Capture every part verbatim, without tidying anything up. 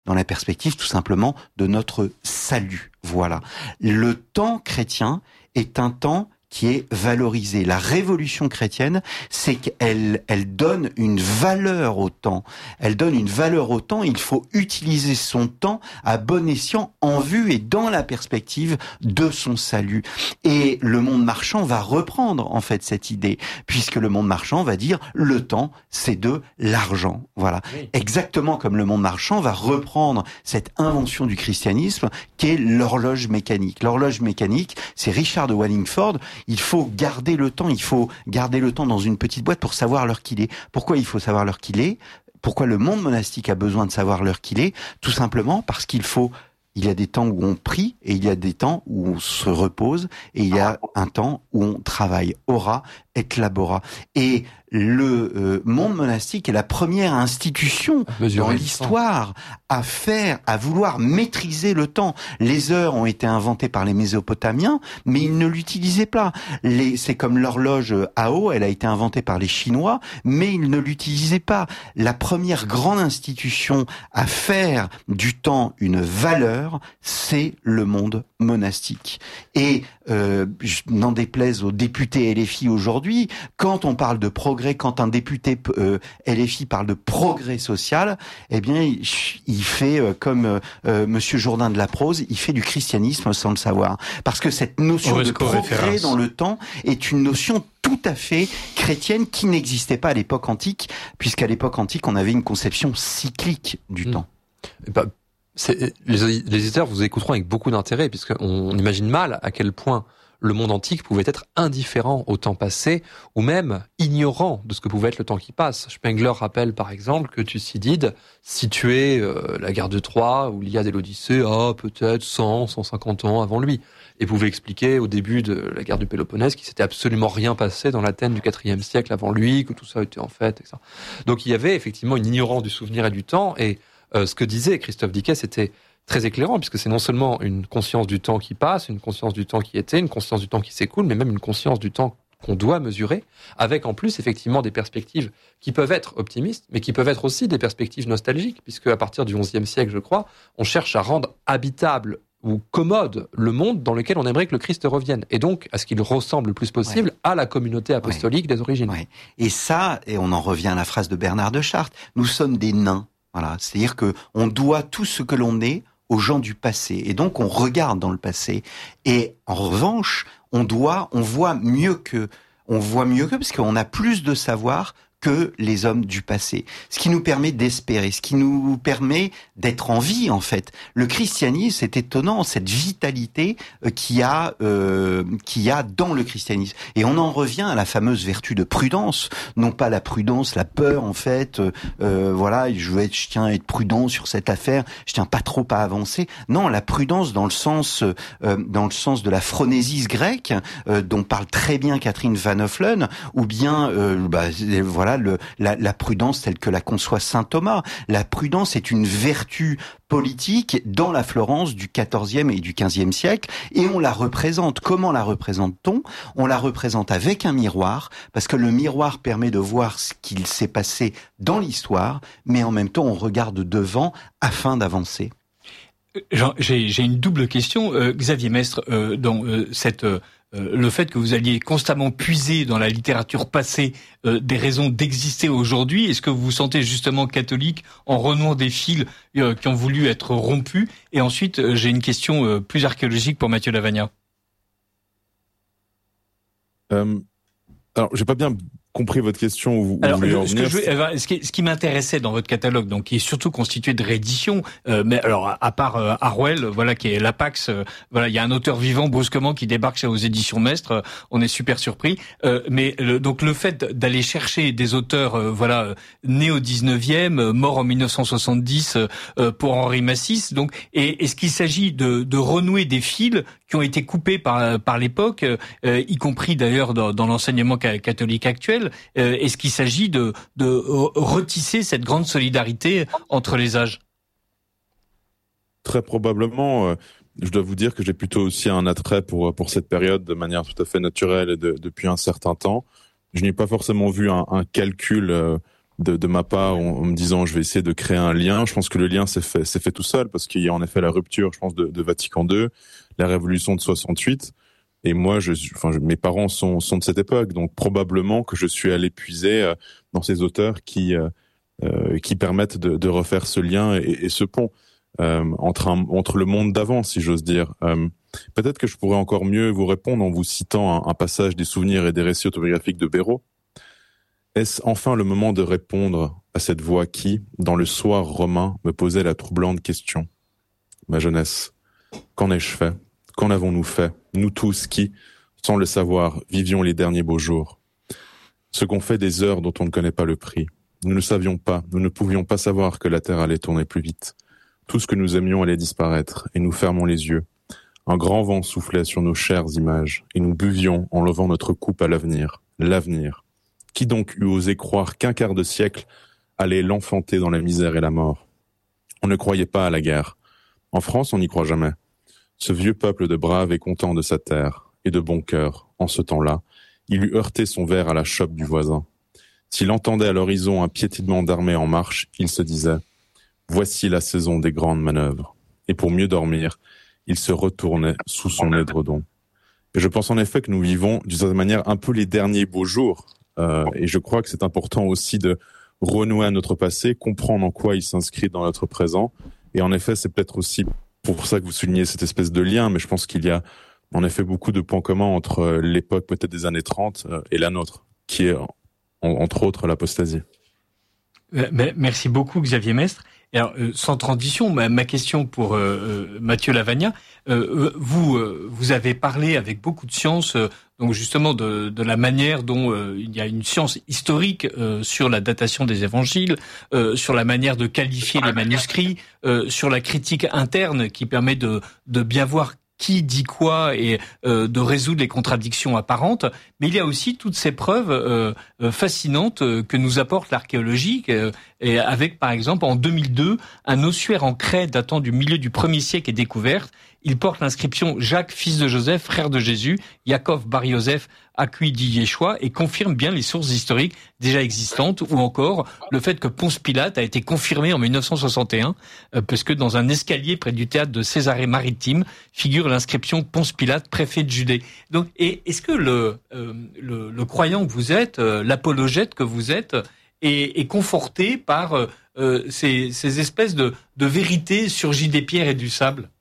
dans la perspective tout simplement de notre salut. Voilà. Le temps chrétien est un temps qui est valorisé. La révolution chrétienne, c'est qu'elle elle donne une valeur au temps. Elle donne une valeur au temps. Il faut utiliser son temps à bon escient en vue et dans la perspective de son salut. Et le monde marchand va reprendre en fait cette idée, puisque le monde marchand va dire le temps, c'est de l'argent. Voilà. Oui. Exactement comme le monde marchand va reprendre cette invention du christianisme qui est l'horloge mécanique. L'horloge mécanique, c'est Richard de Wallingford. Il faut garder le temps, il faut garder le temps dans une petite boîte pour savoir l'heure qu'il est. Pourquoi il faut savoir l'heure qu'il est ? Pourquoi le monde monastique a besoin de savoir l'heure qu'il est ? Tout simplement parce qu'il faut, il y a des temps où on prie et il y a des temps où on se repose et il y a un temps où on travaille. Ora et labora. Et le euh, monde monastique est la première institution dans l'histoire à faire, à vouloir maîtriser le temps. Les heures ont été inventées par les Mésopotamiens, mais ils ne l'utilisaient pas. Les, c'est comme l'horloge à eau, elle a été inventée par les Chinois, mais ils ne l'utilisaient pas. La première grande institution à faire du temps une valeur, c'est le monde monastique. Et euh, n'en déplaise aux députés L F I aujourd'hui, quand on parle de progrès, quand un député euh, L F I parle de progrès social, eh bien, il, il fait euh, comme euh, Monsieur Jourdain de la Prose, il fait du christianisme sans le savoir. Parce que cette notion de progrès dans le temps est une notion tout à fait chrétienne qui n'existait pas à l'époque antique, puisqu'à l'époque antique, on avait une conception cyclique du mmh. temps. Bah, c'est, les, les éditeurs vous écouteront avec beaucoup d'intérêt, puisqu'on imagine mal à quel point le monde antique pouvait être indifférent au temps passé, ou même ignorant de ce que pouvait être le temps qui passe. Spengler rappelle par exemple que Thucydide situait euh, la guerre de Troie ou l'Iliade et l'Odyssée à peut-être cent, cent cinquante ans avant lui, et pouvait expliquer au début de la guerre du Péloponnèse qu'il s'était absolument rien passé dans l'Athènes du quatrième siècle avant lui, que tout ça était en fait, et cetera. Donc il y avait effectivement une ignorance du souvenir et du temps, et euh, ce que disait Christophe Diquet, c'était très éclairant, puisque c'est non seulement une conscience du temps qui passe, une conscience du temps qui était, une conscience du temps qui s'écoule, mais même une conscience du temps qu'on doit mesurer, avec en plus effectivement des perspectives qui peuvent être optimistes, mais qui peuvent être aussi des perspectives nostalgiques, puisque à partir du onzième siècle, je crois, on cherche à rendre habitable ou commode le monde dans lequel on aimerait que le Christ revienne, et donc à ce qu'il ressemble le plus possible ouais. à la communauté apostolique ouais. des origines. Ouais. Et ça, et on en revient à la phrase de Bernard de Chartres, nous sommes des nains. Voilà, c'est-à-dire que on doit tout ce que l'on est aux gens du passé. Et donc, on regarde dans le passé. Et en revanche, on doit, on voit mieux que, on voit mieux que, parce qu'on a plus de savoir que les hommes du passé. Ce qui nous permet d'espérer, ce qui nous permet d'être en vie, en fait. Le christianisme, c'est étonnant, cette vitalité qu'il y a, euh, qu'il y a dans le christianisme. Et on en revient à la fameuse vertu de prudence. Non pas la prudence, la peur, en fait. Euh, voilà, je veux être, je tiens à être prudent sur cette affaire. Je tiens pas trop à avancer. Non, la prudence dans le sens, euh, dans le sens de la phronésis grecque, euh, dont parle très bien Catherine Van Hoffelen, ou bien, euh, bah, voilà, Le, la, la prudence telle que la conçoit saint Thomas. La prudence est une vertu politique dans la Florence du quatorzième et du quinzième siècle, et on la représente. Comment la représente-t-on ? On la représente avec un miroir, parce que le miroir permet de voir ce qu'il s'est passé dans l'histoire, mais en même temps on regarde devant afin d'avancer. Jean, j'ai, j'ai une double question. Euh, Xavier Mestre, euh, dans euh, cette... Euh, Euh, le fait que vous alliez constamment puiser dans la littérature passée euh, des raisons d'exister aujourd'hui, est-ce que vous vous sentez justement catholique en renouant des fils euh, qui ont voulu être rompus ? Et ensuite, euh, j'ai une question euh, plus archéologique pour Mathieu Lavagna. Euh, alors, j'ai pas bien compris votre question. Où vous, alors, vous voulez en ce, venir, que je veux, ce, qui, ce qui m'intéressait dans votre catalogue, donc qui est surtout constitué de rééditions, euh, mais alors à, à part euh, Harwell, voilà, qui est l'Apax, euh, voilà, il y a un auteur vivant brusquement qui débarque chez aux éditions Mestre, euh, on est super surpris. Euh, mais le, donc le fait d'aller chercher des auteurs, euh, voilà, euh, nés au dix-neuvième, euh, morts en mille neuf cent soixante-dix euh, pour Henri Massis, donc, et est-ce qu'il s'agit de, de renouer des fils qui ont été coupés par par l'époque, euh, y compris d'ailleurs dans, dans l'enseignement catholique actuel. Euh, est-ce qu'il s'agit de de retisser cette grande solidarité entre les âges ? Très probablement. Euh, je dois vous dire que j'ai plutôt aussi un attrait pour pour cette période de manière tout à fait naturelle et de, depuis un certain temps. Je n'ai pas forcément vu un, un calcul euh, de, de ma part en, en me disant je vais essayer de créer un lien. Je pense que le lien s'est fait, s'est fait tout seul parce qu'il y a en effet la rupture, je pense, de, de Vatican deux, la révolution de soixante-huit. Et moi, je, enfin, je, mes parents sont, sont de cette époque, donc probablement que je suis allé puiser euh, dans ces auteurs qui, euh, euh, qui permettent de, de refaire ce lien et, et ce pont euh, entre, un, entre le monde d'avant, si j'ose dire. Euh, peut-être que je pourrais encore mieux vous répondre en vous citant un, un passage des souvenirs et des récits autobiographiques de Béraud. Est-ce enfin le moment de répondre à cette voix qui, dans le soir romain, me posait la troublante question? Ma jeunesse, qu'en ai-je fait? Qu'en avons-nous fait, nous tous qui, sans le savoir, vivions les derniers beaux jours? Ce qu'on fait des heures dont on ne connaît pas le prix. Nous ne savions pas, nous ne pouvions pas savoir que la terre allait tourner plus vite. Tout ce que nous aimions allait disparaître, et nous fermons les yeux. Un grand vent soufflait sur nos chères images, et nous buvions en levant notre coupe à l'avenir. L'avenir. Qui donc eût osé croire qu'un quart de siècle allait l'enfanter dans la misère et la mort? On ne croyait pas à la guerre. En France, on n'y croit jamais. Ce vieux peuple de braves est content de sa terre, et de bon cœur, en ce temps-là, il eût heurté son verre à la chope du voisin. S'il entendait à l'horizon un piétinement d'armée en marche, il se disait « Voici la saison des grandes manœuvres ». Et pour mieux dormir, il se retournait sous son édredon. Et je pense en effet que nous vivons, d'une certaine manière, un peu les derniers beaux jours. Euh, et je crois que c'est important aussi de renouer à notre passé, comprendre en quoi il s'inscrit dans notre présent. Et en effet, c'est peut-être aussi pour ça que vous soulignez cette espèce de lien, mais je pense qu'il y a en effet beaucoup de points communs entre l'époque peut-être des années trente et la nôtre, qui est entre autres l'apostasie. Merci beaucoup Xavier Mestre. Alors, euh, sans transition, ma, ma question pour euh, euh, Mathieu Lavagna, euh, vous euh, vous avez parlé avec beaucoup de science, euh, donc justement de, de la manière dont euh, il y a une science historique euh, sur la datation des évangiles, euh, sur la manière de qualifier les manuscrits, euh, sur la critique interne qui permet de, de bien voir qui dit quoi et euh, de résoudre les contradictions apparentes, mais il y a aussi toutes ces preuves euh, fascinantes euh, que nous apporte l'archéologie, euh, et avec par exemple en deux mille deux un ossuaire en craie datant du milieu du premier siècle est découvert. Il porte l'inscription Jacques, fils de Joseph, frère de Jésus, Yaakov bar Yosef, Acui dit Yeshua, et confirme bien les sources historiques déjà existantes, ou encore le fait que Ponce Pilate a été confirmé en mille neuf cent soixante et un, euh, parce que dans un escalier près du théâtre de Césarée-Maritime figure l'inscription Ponce Pilate, préfet de Judée. Donc, et est-ce que le, euh, le, le croyant que vous êtes, euh, l'apologète que vous êtes, est, est conforté par euh, ces, ces espèces de, de vérités surgies des pierres et du sable?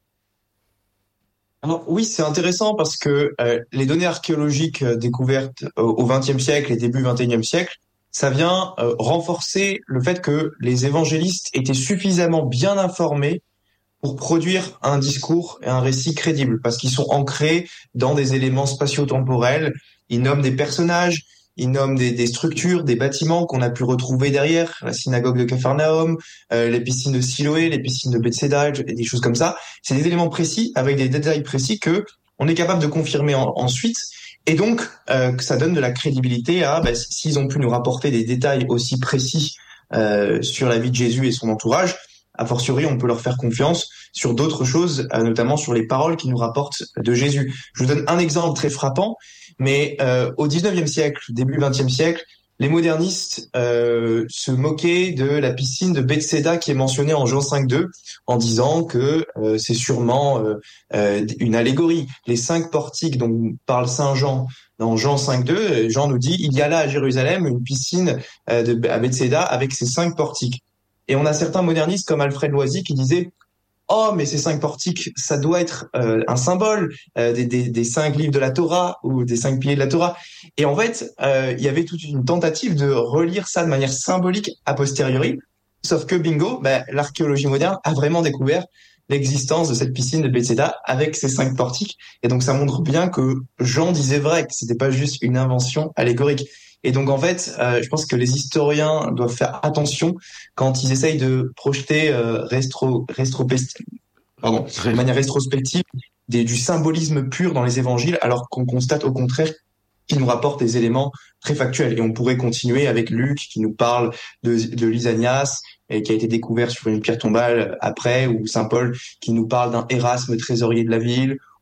Alors oui, c'est intéressant parce que euh, les données archéologiques euh, découvertes euh, au vingtième siècle et début vingt et unième siècle, ça vient euh, renforcer le fait que les évangélistes étaient suffisamment bien informés pour produire un discours et un récit crédible, parce qu'ils sont ancrés dans des éléments spatio-temporels. Ils nomment des personnages, ils nomment des, des structures, des bâtiments qu'on a pu retrouver derrière, la synagogue de Capharnaüm, euh, les piscines de Siloé, les piscines de Bethséda, et des choses comme ça. C'est des éléments précis, avec des détails précis que on est capable de confirmer en, ensuite, et donc euh, que ça donne de la crédibilité à, bah, s'ils ont pu nous rapporter des détails aussi précis euh, sur la vie de Jésus et son entourage, a fortiori, on peut leur faire confiance sur d'autres choses, euh, notamment sur les paroles qu'ils nous rapportent de Jésus. Je vous donne un exemple très frappant, mais euh, au dix-neuvième siècle, début vingtième siècle, les modernistes euh, se moquaient de la piscine de Bethséda qui est mentionnée en Jean cinq deux, en disant que euh, c'est sûrement euh, euh, une allégorie. Les cinq portiques dont parle Saint Jean dans Jean cinq deux, Jean nous dit « Il y a là à Jérusalem une piscine euh, de, à Bethséda avec ses cinq portiques ». Et on a certains modernistes comme Alfred Loisy qui disaient « Oh, mais ces cinq portiques, ça doit être euh, un symbole euh, des, des, des cinq livres de la Torah ou des cinq piliers de la Torah. » Et en fait, euh, il y avait toute une tentative de relire ça de manière symbolique a posteriori. Sauf que bingo, bah, l'archéologie moderne a vraiment découvert l'existence de cette piscine de Bethséda avec ces cinq portiques. Et donc ça montre bien que Jean disait vrai, que c'était pas juste une invention allégorique. Et donc en fait, euh, je pense que les historiens doivent faire attention quand ils essayent de projeter euh, rétro, rétropesti- pardon, de manière rétrospective des, du symbolisme pur dans les évangiles, alors qu'on constate au contraire qu'ils nous rapportent des éléments très factuels. Et on pourrait continuer avec Luc qui nous parle de, de Lysanias et qui a été découvert sur une pierre tombale après, ou Saint Paul qui nous parle d'un Érasme trésorier de la ville,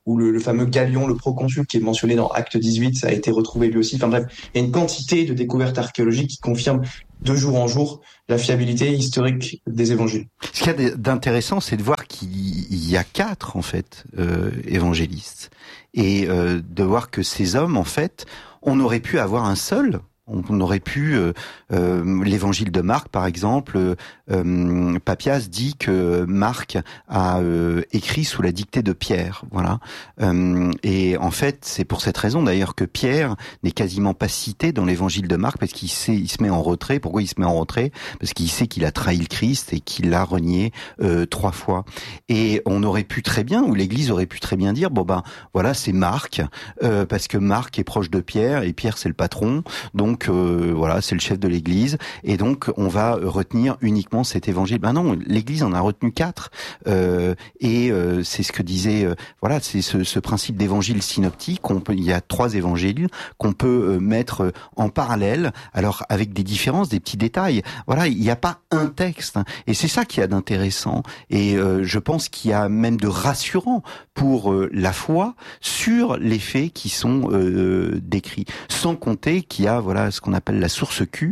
ou le, le fameux Galion, le proconsul qui est mentionné dans Acte dix-huit, ça a été retrouvé lui aussi. Enfin bref, il y a une quantité de découvertes archéologiques qui confirment de jour en jour la fiabilité historique des évangiles. Ce qu'il y a d'intéressant, c'est de voir qu'il y a quatre en fait euh, évangélistes et euh, de voir que ces hommes, en fait, on aurait pu avoir un seul. On aurait pu, euh, euh, l'évangile de Marc par exemple, euh, euh, Papias dit que Marc a euh, écrit sous la dictée de Pierre, voilà. Euh, et en fait, c'est pour cette raison d'ailleurs que Pierre n'est quasiment pas cité dans l'évangile de Marc parce qu'il sait, il se met en retrait. Pourquoi il se met en retrait? Parce qu'il sait qu'il a trahi le Christ et qu'il l'a renié euh, trois fois. Et on aurait pu très bien, ou l'Église aurait pu très bien dire, bon ben voilà, c'est Marc, euh, parce que Marc est proche de Pierre et Pierre c'est le patron, donc Donc euh, voilà, c'est le chef de l'Église, et donc on va retenir uniquement cet évangile. Ben non, l'Église en a retenu quatre, euh, et euh, c'est ce que disait, euh, voilà, c'est ce, ce principe d'évangile synoptique. On peut, il y a trois évangiles qu'on peut euh, mettre en parallèle, alors avec des différences, des petits détails. Voilà, il n'y a pas un texte, hein, et c'est ça qui a d'intéressant. Et euh, je pense qu'il y a même de rassurant pour euh, la foi sur les faits qui sont euh, décrits, sans compter qu'il y a voilà ce qu'on appelle la source Q,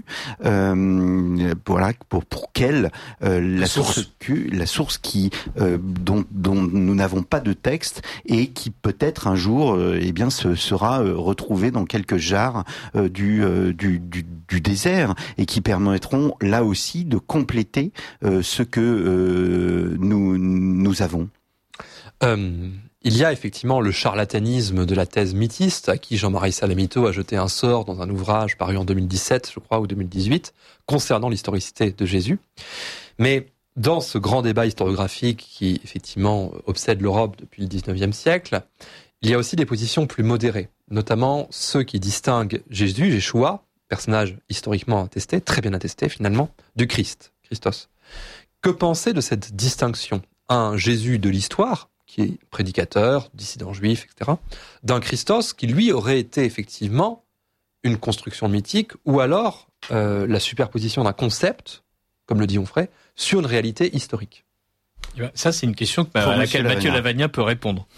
euh, voilà pour pour quelle euh, la source. source Q, la source qui euh, dont dont nous n'avons pas de texte et qui peut-être un jour euh, eh bien se sera euh, retrouvée dans quelques jarres euh, du, euh, du du du désert et qui permettront là aussi de compléter euh, ce que euh, nous nous avons. Euh... Il y a effectivement le charlatanisme de la thèse mythiste, à qui Jean-Marie Salamito a jeté un sort dans un ouvrage paru en deux mille dix-sept, je crois, ou deux mille dix-huit, concernant l'historicité de Jésus. Mais dans ce grand débat historiographique qui, effectivement, obsède l'Europe depuis le dix-neuvième siècle, il y a aussi des positions plus modérées, notamment ceux qui distinguent Jésus, Yeshua, personnage historiquement attesté, très bien attesté finalement, du Christ, Christos. Que penser de cette distinction? Un Jésus de l'histoire, qui est prédicateur, dissident juif, et cetera, d'un Christos qui, lui, aurait été effectivement une construction mythique, ou alors euh, la superposition d'un concept, comme le dit Onfray, sur une réalité historique. Ça, c'est une question que, à laquelle Mathieu Lavagna peut répondre.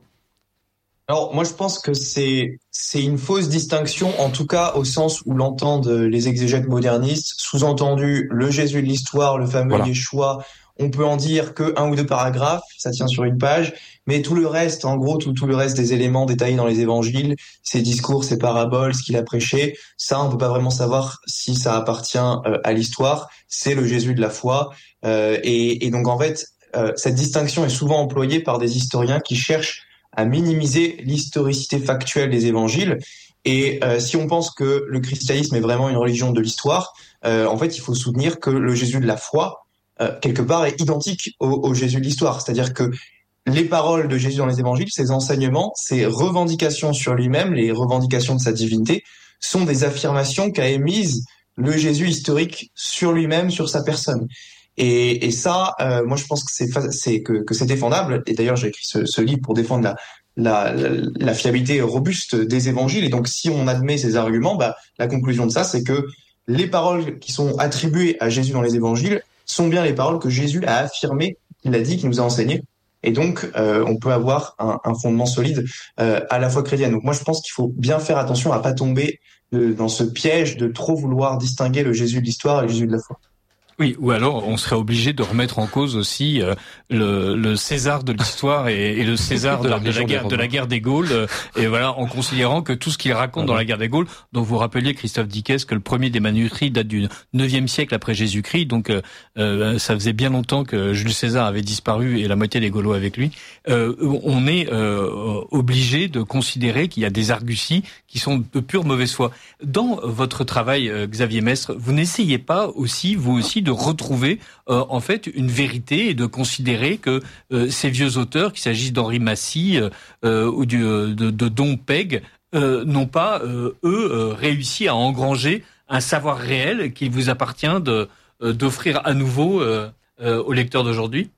Alors, moi, je pense que c'est c'est une fausse distinction, en tout cas au sens où l'entendent les exégètes modernistes, sous-entendu le Jésus de l'histoire, le fameux voilà. Yeshua. On peut en dire que un ou deux paragraphes, ça tient sur une page, mais tout le reste, en gros, tout, tout le reste des éléments détaillés dans les évangiles, ses discours, ses paraboles, ce qu'il a prêché, ça, on peut pas vraiment savoir si ça appartient euh, à l'histoire. C'est le Jésus de la foi. Euh, et, et donc, en fait, euh, cette distinction est souvent employée par des historiens qui cherchent à minimiser l'historicité factuelle des évangiles. Et euh, si on pense que le christianisme est vraiment une religion de l'histoire, euh, en fait, il faut soutenir que le Jésus de la foi, Euh, quelque part, est identique au, au Jésus de l'histoire. C'est-à-dire que les paroles de Jésus dans les évangiles, ses enseignements, ses revendications sur lui-même, les revendications de sa divinité, sont des affirmations qu'a émises le Jésus historique sur lui-même, sur sa personne. Et, et ça, euh, moi, je pense que c'est, c'est que, que c'est défendable. Et d'ailleurs, j'ai écrit ce, ce livre pour défendre la, la, la, la fiabilité robuste des évangiles. Et donc, si on admet ces arguments, bah, la conclusion de ça, c'est que les paroles qui sont attribuées à Jésus dans les évangiles sont bien les paroles que Jésus a affirmées, qu'il a dit, qu'il nous a enseignées. Et donc, euh, on peut avoir un, un fondement solide euh, à la foi chrétienne. Donc moi, je pense qu'il faut bien faire attention à pas tomber de, dans ce piège de trop vouloir distinguer le Jésus de l'histoire et le Jésus de la foi. Oui, ou alors on serait obligé de remettre en cause aussi euh, le, le César de l'histoire et, et le César de, de, la, de la guerre de la guerre des Gaules, euh, et voilà, en considérant que tout ce qu'il raconte ah, dans oui. la guerre des Gaules, dont vous rappeliez, Christophe Dickès, que le premier des manuscrits date du neuvième siècle après Jésus-Christ, donc euh, euh, ça faisait bien longtemps que Jules César avait disparu et la moitié des Gaulois avec lui. Euh, on est euh, obligé de considérer qu'il y a des arguties qui sont de pure mauvaise foi. Dans votre travail, euh, Xavier Mestre, vous n'essayez pas aussi, vous aussi, de de retrouver euh, en fait une vérité et de considérer que euh, ces vieux auteurs, qu'il s'agisse d'Henri Massy euh, ou du, de, de Dom Peg, euh, n'ont pas, euh, eux, euh, réussi à engranger un savoir réel qu'il vous appartient de, euh, d'offrir à nouveau euh, euh, aux lecteurs d'aujourd'hui?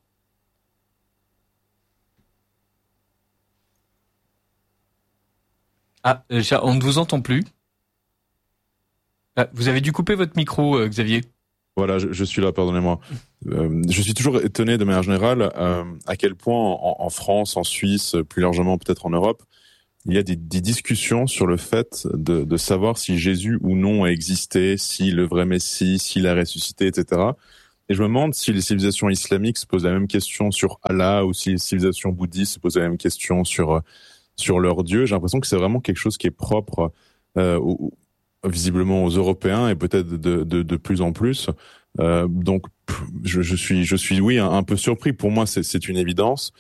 Ah, euh, on ne vous entend plus. Ah, vous avez dû couper votre micro, euh, Xavier. Voilà, je, je suis là, pardonnez-moi. Euh, je suis toujours étonné de manière générale euh, à quel point en, en France, en Suisse, plus largement peut-être en Europe, il y a des, des discussions sur le fait de, de savoir si Jésus ou non a existé, si le vrai Messie, s'il a ressuscité, et cetera. Et je me demande si les civilisations islamiques se posent la même question sur Allah ou si les civilisations bouddhistes se posent la même question sur sur leur Dieu. J'ai l'impression que c'est vraiment quelque chose qui est propre euh, au, visiblement aux Européens et peut-être de, de, de plus en plus. Euh, donc, je, je suis, je suis, oui, un, un peu surpris. Pour moi, c'est, c'est une évidence.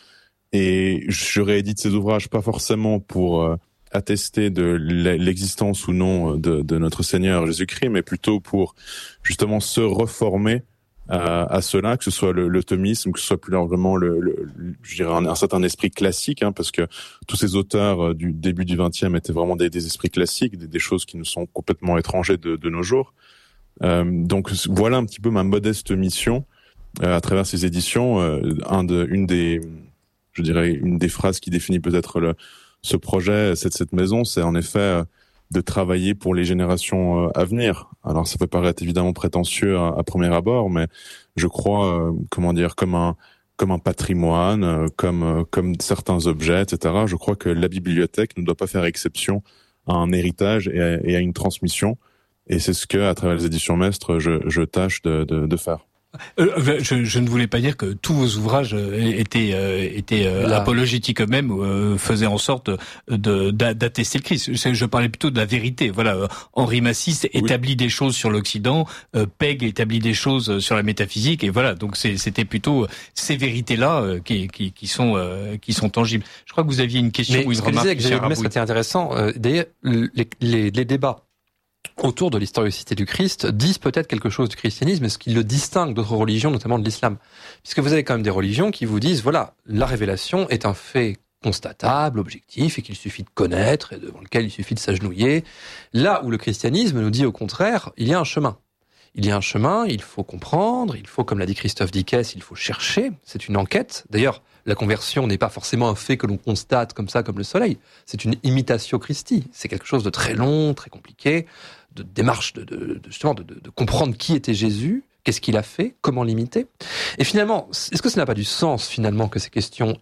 Et je réédite ces ouvrages pas forcément pour euh, attester de l'existence ou non de, de notre Seigneur Jésus-Christ, mais plutôt pour justement se reformer à, à cela, que ce soit le, le thomisme, que ce soit plus largement le, le, le je dirais un, un certain esprit classique, hein, parce que tous ces auteurs du début du vingtième étaient vraiment des, des esprits classiques, des, des choses qui nous sont complètement étrangères de, de nos jours. Euh, donc voilà un petit peu ma modeste mission euh, à travers ces éditions. Euh, un de, une des, je dirais une des phrases qui définit peut-être le, ce projet, cette, cette maison, c'est en effet euh, de travailler pour les générations à venir. Alors ça peut paraître évidemment prétentieux à, à premier abord, mais je crois, euh, comment dire, comme un comme un patrimoine, euh, comme euh, comme certains objets, et cetera. Je crois que la bibliothèque ne doit pas faire exception à un héritage et à, et à une transmission. Et c'est ce que, à travers les éditions Mestre, je, je tâche de, de, de faire. Euh, je, je ne voulais pas dire que tous vos ouvrages étaient, euh, étaient euh, apologétiques eux-mêmes, euh, faisaient en sorte de, d'attester le Christ. Je, je parlais plutôt de la vérité. Voilà, Henri Massis établit oui. des choses sur l'Occident, euh, Pegg établit des choses sur la métaphysique, et voilà. Donc c'est, c'était plutôt ces vérités-là euh, qui, qui, qui sont, euh, qui sont tangibles. Je crois que vous aviez une question Mais ou une ce remarque. Mais ce que disait Mestre était intéressant. Euh, d'ailleurs, les, les, les débats autour de l'historicité du Christ disent peut-être quelque chose du christianisme et ce qui le distingue d'autres religions, notamment de l'islam. Puisque vous avez quand même des religions qui vous disent, voilà, la révélation est un fait constatable, objectif, et qu'il suffit de connaître, et devant lequel il suffit de s'agenouiller. Là où le christianisme nous dit au contraire, il y a un chemin. Il y a un chemin, il faut comprendre, il faut, comme l'a dit Christophe Dickès, il faut chercher, c'est une enquête. D'ailleurs, la conversion n'est pas forcément un fait que l'on constate comme ça, comme le soleil. C'est une imitatio Christi. C'est quelque chose de très long, très compliqué, de démarche, de, de, de justement, de, de, de comprendre qui était Jésus, qu'est-ce qu'il a fait, comment l'imiter. Et finalement, est-ce que ça n'a pas du sens, finalement, que ces questions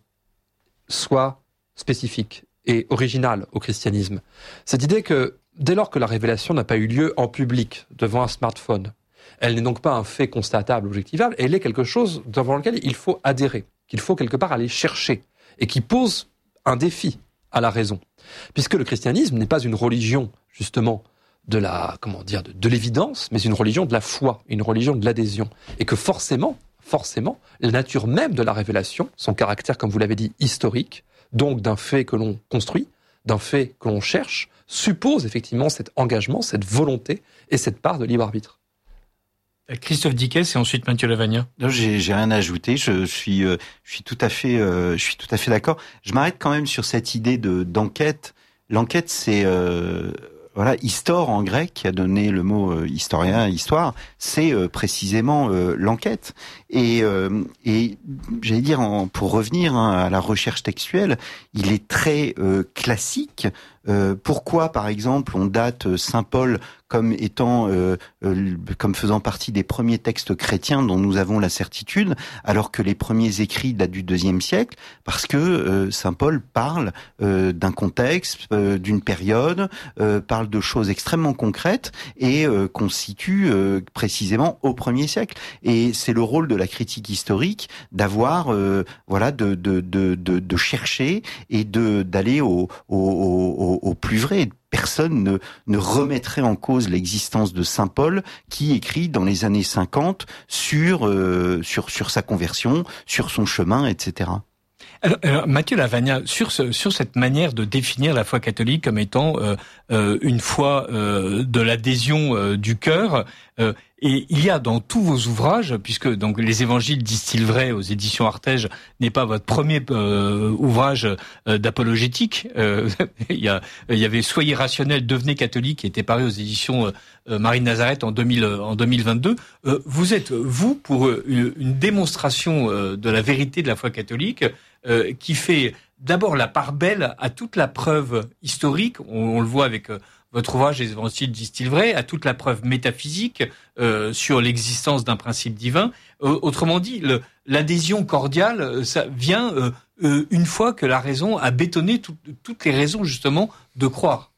soient spécifiques et originales au christianisme? Cette idée que, dès lors que la révélation n'a pas eu lieu en public, devant un smartphone, elle n'est donc pas un fait constatable, objectivable, elle est quelque chose devant lequel il faut adhérer, qu'il faut quelque part aller chercher, et qui pose un défi à la raison. Puisque le christianisme n'est pas une religion, justement, de la, comment dire, de, de l'évidence, mais une religion de la foi, une religion de l'adhésion. Et que forcément, forcément, la nature même de la révélation, son caractère, comme vous l'avez dit, historique, donc d'un fait que l'on construit, d'un fait que l'on cherche, suppose effectivement cet engagement, cette volonté et cette part de libre arbitre. Christophe Dickès et ensuite Mathieu Lavagna. Non, j'ai, j'ai rien à ajouter. Je, je suis, euh, je suis tout à fait, euh, je suis tout à fait d'accord. Je m'arrête quand même sur cette idée de d'enquête. L'enquête, c'est euh, voilà, histor en grec, qui a donné le mot euh, historien, histoire, c'est euh, précisément euh, l'enquête. Et, euh, et j'allais dire, en, pour revenir hein, à la recherche textuelle, il est très euh, classique. Euh, pourquoi, par exemple, on date Saint Paul comme étant, euh, euh, comme faisant partie des premiers textes chrétiens dont nous avons la certitude, alors que les premiers écrits datent du deuxième siècle, parce que euh, Saint Paul parle euh, d'un contexte, euh, d'une période, euh, parle de choses extrêmement concrètes et euh, qu'on situe euh, précisément au premier siècle. Et c'est le rôle de la critique historique d'avoir, euh, voilà, de, de, de, de, de chercher et de d'aller au, au, au, au plus vrai. Personne ne, ne remettrait en cause l'existence de Saint Paul qui écrit dans les années cinquante sur, euh, sur, sur sa conversion, sur son chemin, et cetera. Alors, alors Mathieu Lavagna, sur ce, sur cette manière de définir la foi catholique comme étant euh, euh, une foi euh, de l'adhésion euh, du cœur, euh, et il y a dans tous vos ouvrages, puisque donc les Évangiles disent-ils vrai aux éditions Artege n'est pas votre premier euh, ouvrage euh, d'apologétique. Euh, il y a, il y avait Soyez rationnel, devenez catholique, qui était paru aux éditions euh, Marie de Nazareth en deux mille, en deux mille vingt-deux. Euh, vous êtes vous pour une, une démonstration euh, de la vérité de la foi catholique. Euh, qui fait d'abord la part belle à toute la preuve historique. On, on le voit avec euh, votre ouvrage Évangile disent-ils vrai a toute la preuve métaphysique euh, sur l'existence d'un principe divin. Euh, autrement dit, le, l'adhésion cordiale, ça vient euh, euh, une fois que la raison a bétonné tout, toutes les raisons justement de croire.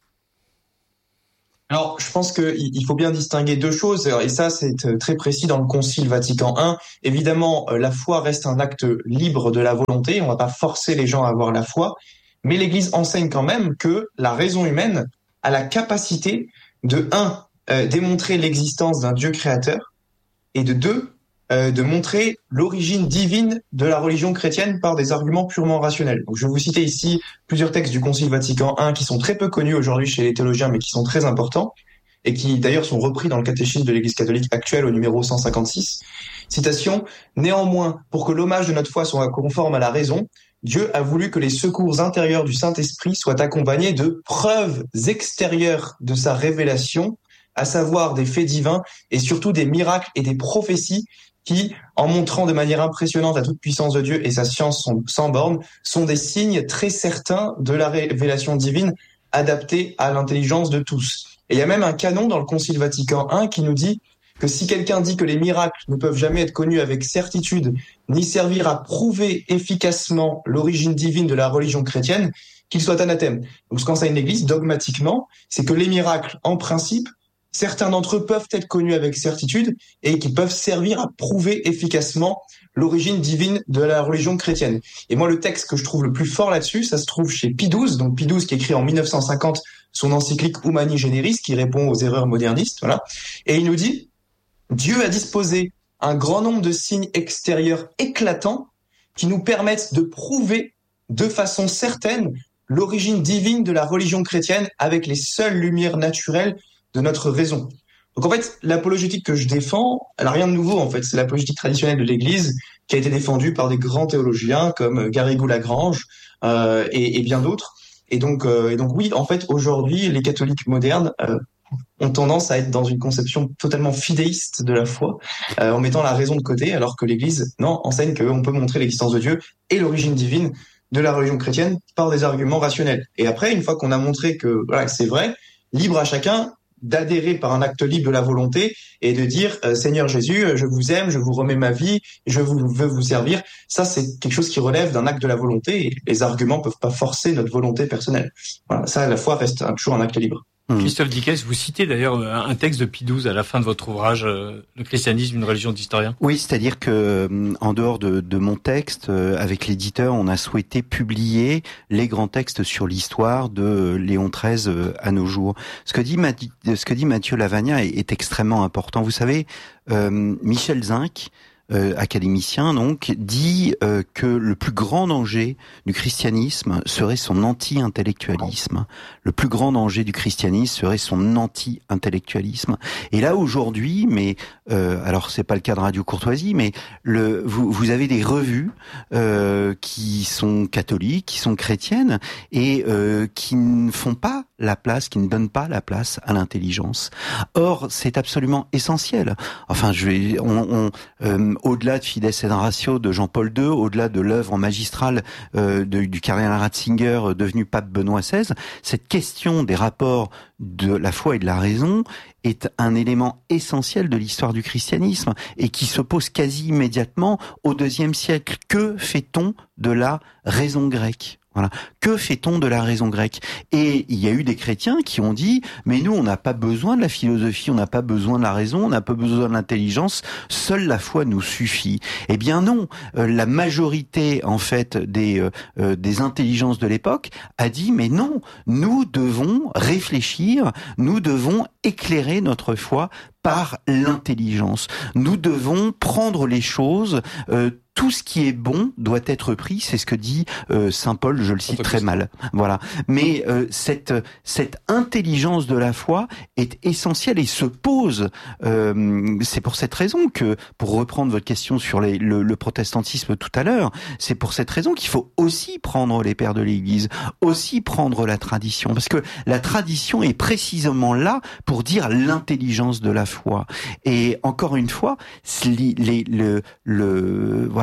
Alors, je pense qu'il faut bien distinguer deux choses, et ça, c'est très précis dans le Concile Vatican un. Évidemment, la foi reste un acte libre de la volonté, on ne va pas forcer les gens à avoir la foi, mais l'Église enseigne quand même que la raison humaine a la capacité de, un, euh, démontrer l'existence d'un Dieu créateur, et de deux, euh, de montrer l'origine divine de la religion chrétienne par des arguments purement rationnels. Donc, je vais vous citer ici plusieurs textes du Concile Vatican un qui sont très peu connus aujourd'hui chez les théologiens, mais qui sont très importants, et qui d'ailleurs sont repris dans le catéchisme de l'Église catholique actuelle au numéro cent cinquante-six. Citation, « Néanmoins, pour que l'hommage de notre foi soit conforme à la raison, Dieu a voulu que les secours intérieurs du Saint-Esprit soient accompagnés de preuves extérieures de sa révélation, à savoir des faits divins et surtout des miracles et des prophéties qui, en montrant de manière impressionnante la toute-puissance de Dieu et sa science sans borne, sont des signes très certains de la révélation divine adaptée à l'intelligence de tous. » Et il y a même un canon dans le Concile Vatican un qui nous dit que si quelqu'un dit que les miracles ne peuvent jamais être connus avec certitude, ni servir à prouver efficacement l'origine divine de la religion chrétienne, qu'il soit anathème. Donc ce qu'enseigne l'Église dogmatiquement, c'est que les miracles, en principe, certains d'entre eux peuvent être connus avec certitude et qui peuvent servir à prouver efficacement l'origine divine de la religion chrétienne. Et moi, le texte que je trouve le plus fort là-dessus, ça se trouve chez Pie douze, donc Pie douze qui écrit en mille neuf cent cinquante son encyclique Humani Generis, qui répond aux erreurs modernistes, voilà. Et il nous dit, Dieu a disposé un grand nombre de signes extérieurs éclatants qui nous permettent de prouver de façon certaine l'origine divine de la religion chrétienne avec les seules lumières naturelles de notre raison. Donc en fait, l'apologétique que je défends, elle n'a rien de nouveau en fait. C'est l'apologétique traditionnelle de l'Église qui a été défendue par des grands théologiens comme Garrigou-Lagrange euh, et, et bien d'autres. Et donc, euh, et donc oui, en fait, aujourd'hui, les catholiques modernes euh, ont tendance à être dans une conception totalement fidéiste de la foi, euh, en mettant la raison de côté, alors que l'Église, non, enseigne qu'on peut montrer l'existence de Dieu et l'origine divine de la religion chrétienne par des arguments rationnels. Et après, une fois qu'on a montré que voilà, c'est vrai, libre à chacun d'adhérer par un acte libre de la volonté et de dire euh, Seigneur Jésus, je vous aime, je vous remets ma vie, je vous, veux vous servir. Ça, c'est quelque chose qui relève d'un acte de la volonté et les arguments peuvent pas forcer notre volonté personnelle. Voilà, ça, la foi reste toujours un acte libre. Christophe Dickès, vous citez d'ailleurs un texte de Pie douze à la fin de votre ouvrage euh, « Le christianisme, une religion d'historien ». Oui, c'est-à-dire que en dehors de, de mon texte, euh, avec l'éditeur, on a souhaité publier les grands textes sur l'histoire de Léon treize euh, à nos jours. Ce que dit, Mathi- ce que dit Mathieu Lavagna est, est extrêmement important. Vous savez, euh, Michel Zinc, Euh, académicien donc, dit euh, que le plus grand danger du christianisme serait son anti-intellectualisme. Le plus grand danger du christianisme serait son anti-intellectualisme. Et là aujourd'hui, mais euh, alors c'est pas le cas de Radio Courtoisie, mais le vous, vous avez des revues euh, qui sont catholiques, qui sont chrétiennes et euh, qui ne font pas la place, qui ne donnent pas la place à l'intelligence. Or, c'est absolument essentiel. Enfin, je vais, on, on euh, au-delà de Fides et Ratio de Jean-Paul deux, au-delà de l'œuvre magistrale euh, de, du cardinal Ratzinger euh, devenu pape Benoît seize, cette question des rapports de la foi et de la raison est un élément essentiel de l'histoire du christianisme et qui se pose quasi immédiatement au deuxième siècle. Que fait-on de la raison grecque ? Voilà. Que fait-on de la raison grecque ? Et il y a eu des chrétiens qui ont dit, mais nous, on n'a pas besoin de la philosophie, on n'a pas besoin de la raison, on n'a pas besoin de l'intelligence, seule la foi nous suffit. Eh bien non, euh, la majorité, en fait, des, euh, euh, des intelligences de l'époque a dit, mais non, nous devons réfléchir, nous devons éclairer notre foi par l'intelligence. Nous devons prendre les choses, euh, tout ce qui est bon doit être pris, c'est ce que dit euh, Saint Paul, je le cite très mal. Voilà. Mais euh, cette cette intelligence de la foi est essentielle et se pose. Euh, c'est pour cette raison que, pour reprendre votre question sur les, le, le protestantisme tout à l'heure, c'est pour cette raison qu'il faut aussi prendre les pères de l'Église, aussi prendre la tradition, parce que la tradition est précisément là pour dire l'intelligence de la foi. Et encore une fois, les, les, le, le voilà.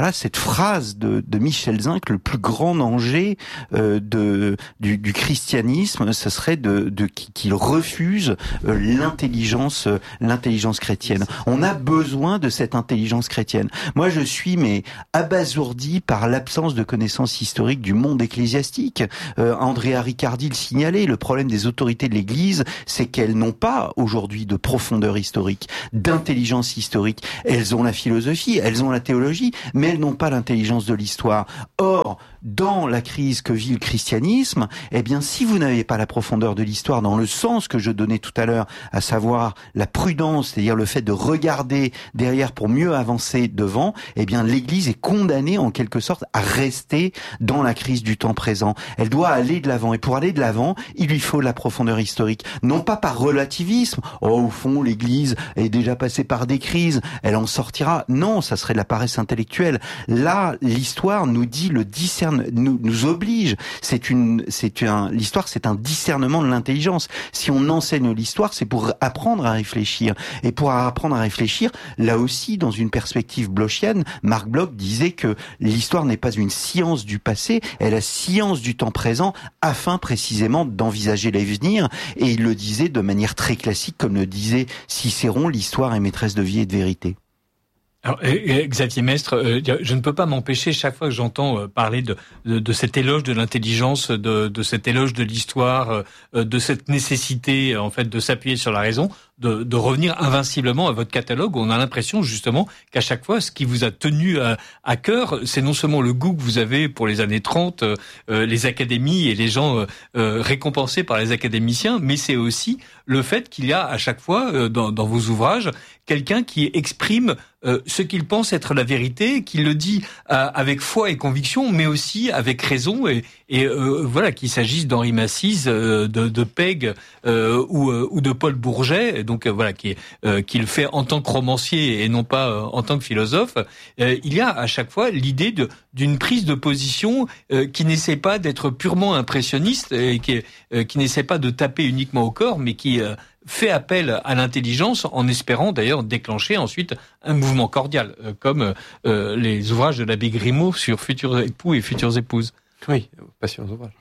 voilà cette phrase de, de Michel Zinc, le plus grand danger euh, de du, du christianisme, ce serait de, de qu'il refuse euh, l'intelligence euh, l'intelligence chrétienne. On a besoin de cette intelligence chrétienne. Moi, je suis mais abasourdi par l'absence de connaissances historiques du monde ecclésiastique. Euh, Andrea Riccardi le signalait, le problème des autorités de l'Église, c'est qu'elles n'ont pas aujourd'hui de profondeur historique, d'intelligence historique. Elles ont la philosophie, elles ont la théologie, mais elles n'ont pas l'intelligence de l'histoire. Or, dans la crise que vit le christianisme, eh bien, si vous n'avez pas la profondeur de l'histoire dans le sens que je donnais tout à l'heure, à savoir la prudence, c'est-à-dire le fait de regarder derrière pour mieux avancer devant, eh bien, l'Église est condamnée en quelque sorte à rester dans la crise du temps présent. Elle doit aller de l'avant, et pour aller de l'avant, il lui faut la profondeur historique. Non pas par relativisme, oh, au fond, l'Église est déjà passée par des crises, elle en sortira. Non, ça serait de la paresse intellectuelle. Là, l'histoire nous dit le discernement, nous, nous oblige. C'est une, c'est un, l'histoire, c'est un discernement de l'intelligence. Si on enseigne l'histoire, c'est pour apprendre à réfléchir. Et pour apprendre à réfléchir, là aussi, dans une perspective blochienne, Marc Bloch disait que l'histoire n'est pas une science du passé, elle est la science du temps présent, afin précisément d'envisager l'avenir. Et il le disait de manière très classique, comme le disait Cicéron, l'histoire est maîtresse de vie et de vérité. Alors, Xavier Mestre, euh, je ne peux pas m'empêcher, chaque fois que j'entends parler de, de, de cet éloge de l'intelligence, de, de cet éloge de l'histoire, euh, de cette nécessité en fait de s'appuyer sur la raison, de, de revenir invinciblement à votre catalogue, où on a l'impression justement qu'à chaque fois, ce qui vous a tenu à, à cœur, c'est non seulement le goût que vous avez pour les années trente, euh, les académies et les gens euh, récompensés par les académiciens, mais c'est aussi le fait qu'il y a à chaque fois euh, dans, dans vos ouvrages quelqu'un qui exprime euh, ce qu'il pense être la vérité, qui le dit euh, avec foi et conviction, mais aussi avec raison, et, et euh, voilà, qu'il s'agisse d'Henri Massise, euh, de, de Pegg euh, ou, euh, ou de Paul Bourget, donc euh, voilà, qui, euh, qui le fait en tant que romancier et non pas euh, en tant que philosophe. Euh, il y a à chaque fois l'idée de d'une prise de position euh, qui n'essaie pas d'être purement impressionniste et qui, euh, qui n'essaie pas de taper uniquement au corps, mais qui euh, fait appel à l'intelligence en espérant d'ailleurs déclencher ensuite un mouvement cordial, euh, comme euh, les ouvrages de l'abbé Grimaud sur futurs époux et futures épouses. Oui, passionnants ouvrages.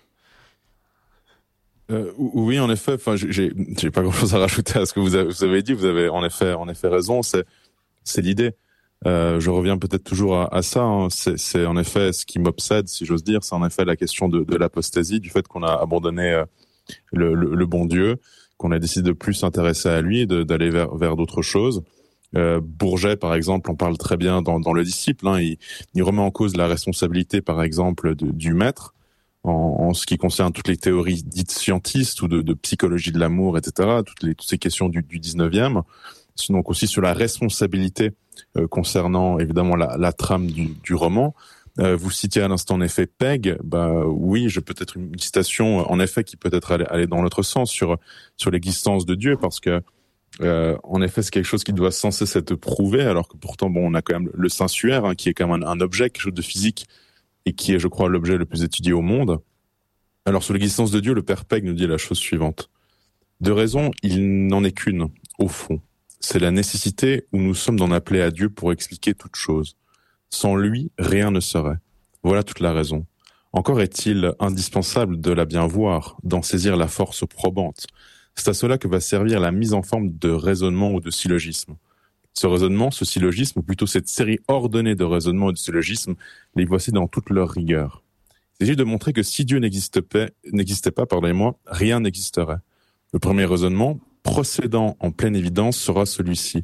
Euh, oui, en effet. Enfin, j'ai, j'ai pas grand-chose à rajouter à ce que vous avez, vous avez dit. Vous avez en effet, en effet raison. C'est, c'est l'idée. Euh, je reviens peut-être toujours à, à ça. Hein. C'est, c'est en effet ce qui m'obsède, si j'ose dire. C'est en effet la question de, de l'apostasie, du fait qu'on a abandonné euh, le, le, le bon Dieu, qu'on a décidé de plus s'intéresser à lui, de, d'aller vers, vers d'autres choses. Euh, Bourget, par exemple, en parle très bien dans, dans Le Disciple. Hein. Il, il remet en cause la responsabilité, par exemple, de, du maître en, en ce qui concerne toutes les théories dites scientistes ou de, de psychologie de l'amour, et cetera. Toutes, les, toutes ces questions du, du dix-neuvième. Donc aussi sur la responsabilité euh, concernant évidemment la, la trame du, du roman. Euh, vous citiez à l'instant en effet Pegg. Bah oui, je peut-être une citation en effet qui peut-être aller, aller dans l'autre sens sur sur l'existence de Dieu, parce que euh, en effet c'est quelque chose qui doit sans cesse être prouvé, alors que pourtant bon on a quand même le sensuaire hein, qui est quand même un, un objet, quelque chose de physique et qui est je crois l'objet le plus étudié au monde. Alors sur l'existence de Dieu, le père Pegg nous dit la chose suivante: de raison il n'en est qu'une au fond. C'est la nécessité où nous sommes d'en appeler à Dieu pour expliquer toute chose. Sans lui, rien ne serait. Voilà toute la raison. Encore est-il indispensable de la bien voir, d'en saisir la force probante. C'est à cela que va servir la mise en forme de raisonnement ou de syllogisme. Ce raisonnement, ce syllogisme, ou plutôt cette série ordonnée de raisonnements et de syllogismes, les voici dans toute leur rigueur. Il s'agit de montrer que si Dieu n'existait pas, n'existait pas, pardonnez-moi, rien n'existerait. Le premier raisonnement, procédant en pleine évidence, sera celui-ci.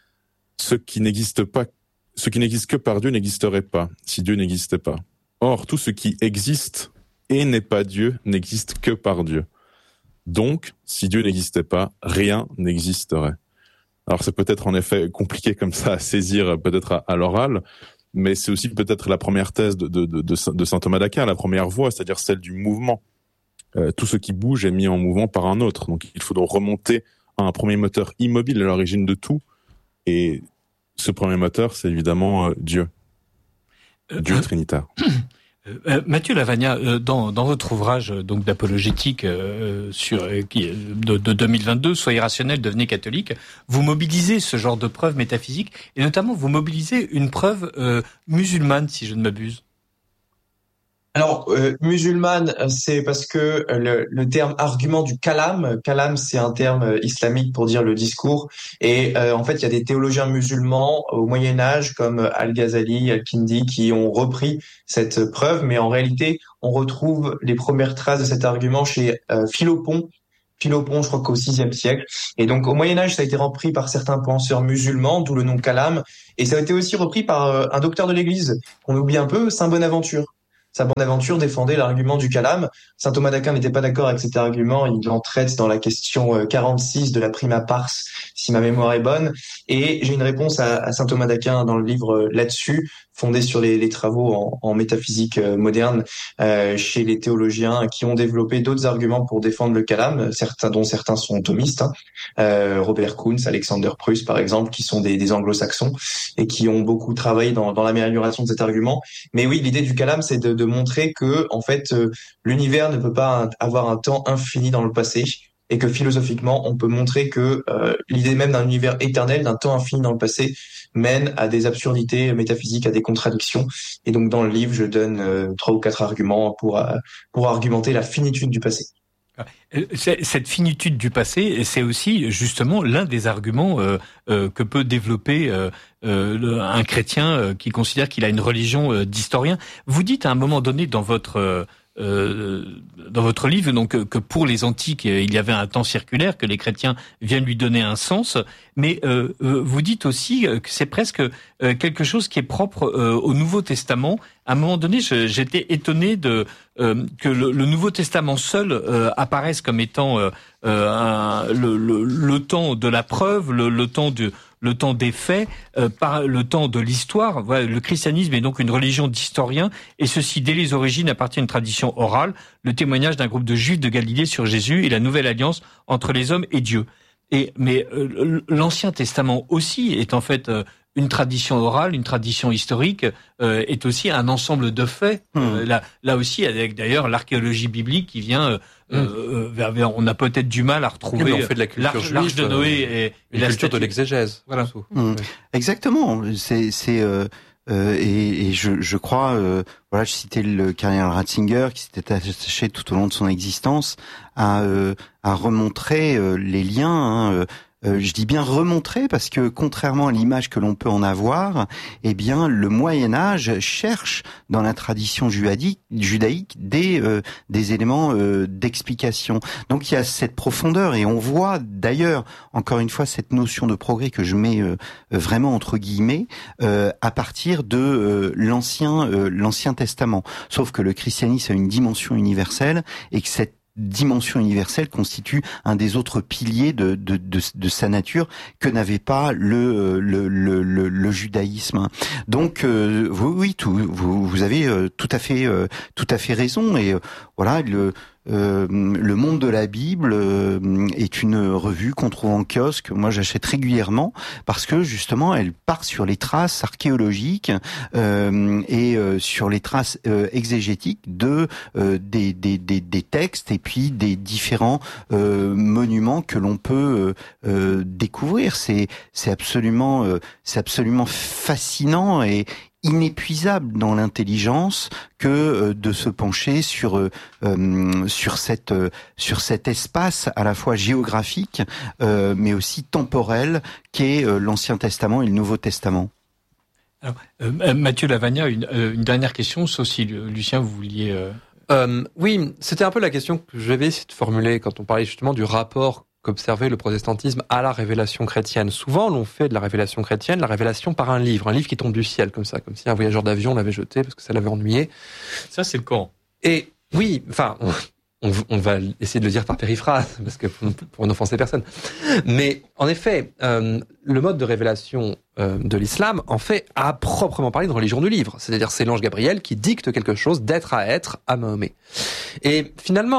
Ce qui n'existe pas, ce qui n'existe que par Dieu n'existerait pas, si Dieu n'existait pas. Or, tout ce qui existe et n'est pas Dieu n'existe que par Dieu. Donc, si Dieu n'existait pas, rien n'existerait. Alors, c'est peut-être en effet compliqué comme ça à saisir, peut-être à, à l'oral, mais c'est aussi peut-être la première thèse de, de, de, de saint Thomas d'Aquin, la première voie, c'est-à-dire celle du mouvement. Euh, tout ce qui bouge est mis en mouvement par un autre. Donc, il faut donc remonter à un premier moteur immobile à l'origine de tout. Et ce premier moteur, c'est évidemment euh, Dieu. Dieu euh, trinitaire. Euh, Mathieu Lavagna, euh, dans, dans votre ouvrage donc d'apologétique euh, sur euh, qui, de, de deux mille vingt-deux, Soyez rationnel, devenez catholique, vous mobilisez ce genre de preuves métaphysiques et notamment vous mobilisez une preuve euh, musulmane, si je ne m'abuse. Alors, euh, musulmane, c'est parce que le, le terme argument du kalam, kalam c'est un terme islamique pour dire le discours, et euh, en fait il y a des théologiens musulmans au Moyen-Âge comme Al-Ghazali, Al-Kindi qui ont repris cette preuve, mais en réalité on retrouve les premières traces de cet argument chez euh, Philopon, Philopon, je crois qu'au sixième siècle. Et donc, au Moyen-Âge, ça a été repris par certains penseurs musulmans, d'où le nom kalam, et ça a été aussi repris par euh, un docteur de l'Église, qu'on oublie un peu, Saint Bonaventure. Saint Bonaventure défendait l'argument du kalam. Saint Thomas d'Aquin n'était pas d'accord avec cet argument. Il en traite dans la question quarante-six de la Prima Pars, si ma mémoire est bonne. Et j'ai une réponse à, à Saint Thomas d'Aquin dans le livre là-dessus, fondé sur les, les travaux en, en métaphysique moderne euh, chez les théologiens qui ont développé d'autres arguments pour défendre le kalam, certains dont certains sont thomistes, hein. euh, Robert Kuhns, Alexander Pruss par exemple, qui sont des, des anglo-saxons et qui ont beaucoup travaillé dans, dans l'amélioration de cet argument. Mais oui, l'idée du kalam, c'est de, de montrer que en fait euh, l'univers ne peut pas avoir un temps infini dans le passé. Et que philosophiquement, on peut montrer que euh, l'idée même d'un univers éternel, d'un temps infini dans le passé, mène à des absurdités métaphysiques, à des contradictions. Et donc dans le livre, je donne euh, trois ou quatre arguments pour euh, pour argumenter la finitude du passé. Cette finitude du passé, c'est aussi justement l'un des arguments euh, euh, que peut développer euh, euh, un chrétien euh, qui considère qu'il a une religion euh, d'historien. Vous dites à un moment donné dans votre euh, Euh, dans votre livre, donc que pour les antiques il y avait un temps circulaire, que les chrétiens viennent lui donner un sens, mais euh, vous dites aussi que c'est presque euh, quelque chose qui est propre euh, au Nouveau Testament. À un moment donné, je, j'étais étonné de euh, que le, le Nouveau Testament seul euh, apparaisse comme étant euh, un, le, le, le temps de la preuve, le, le temps de le temps des faits, euh, par le temps de l'histoire. Voilà, le christianisme est donc une religion d'historiens, et ceci dès les origines appartient à une tradition orale, le témoignage d'un groupe de Juifs de Galilée sur Jésus et la nouvelle alliance entre les hommes et Dieu. Et mais euh, l'Ancien Testament aussi est en fait euh, une tradition orale, une tradition historique, euh, est aussi un ensemble de faits. Mmh. Euh, là, là aussi, avec d'ailleurs l'archéologie biblique qui vient euh, mmh. euh, vers, vers. On a peut-être du mal à retrouver. Oui, on fait de la culture l'arche, juive, l'arche de Noé et, et une la culture statue. de l'exégèse. Voilà. Mmh. Oui. Exactement. C'est c'est euh, euh, et, et je, je crois. Euh, voilà, je citais le cardinal Ratzinger qui s'était attaché tout au long de son existence à euh, à remontrer euh, les liens. Hein, euh, Euh, je dis bien remontrer parce que contrairement à l'image que l'on peut en avoir, eh bien le Moyen Âge cherche dans la tradition judaïque, judaïque des euh, des éléments euh, d'explication. Donc il y a cette profondeur et on voit d'ailleurs encore une fois cette notion de progrès que je mets euh, vraiment entre guillemets euh, à partir de euh, l'ancien euh, l'Ancien Testament. Sauf que le christianisme a une dimension universelle et que cette dimension universelle constitue un des autres piliers de, de, de, de sa nature que n'avait pas le, le, le, le, le judaïsme. Donc, euh, vous, oui, tout, vous, vous avez euh, tout à fait, euh, tout à fait raison. Et euh, voilà, le, euh, le Monde de la Bible euh, est une revue qu'on trouve en kiosque. Moi, j'achète régulièrement parce que justement, elle part sur les traces archéologiques euh, et euh, sur les traces euh, exégétiques de euh, des, des, des, des textes et puis des différents euh, monuments que l'on peut euh, euh, découvrir. C'est c'est absolument euh, c'est absolument fascinant et inépuisable dans l'intelligence que euh, de se pencher sur euh, euh, sur cette euh, sur cet espace à la fois géographique euh, mais aussi temporel qu'est euh, l'Ancien Testament et le Nouveau Testament. Alors, euh, Mathieu Lavagna, une, euh, une dernière question, sauf si Lucien vous vouliez. Euh... Euh, oui, c'était un peu la question que j'avais essayé de formuler quand on parlait justement du rapport qu'observait le protestantisme à la révélation chrétienne. Souvent, l'on fait de la révélation chrétienne la révélation par un livre, un livre qui tombe du ciel, comme ça, comme si un voyageur d'avion l'avait jeté parce que ça l'avait ennuyé. Ça, c'est le Coran. Et oui, enfin, on, on va essayer de le dire par périphrase, parce que pour, pour n'offenser personne. Mais en effet, euh, le mode de révélation euh, de l'islam en fait à proprement parler une religion du livre. C'est-à-dire c'est l'ange Gabriel qui dicte quelque chose d'être à être à Mahomet. Et finalement,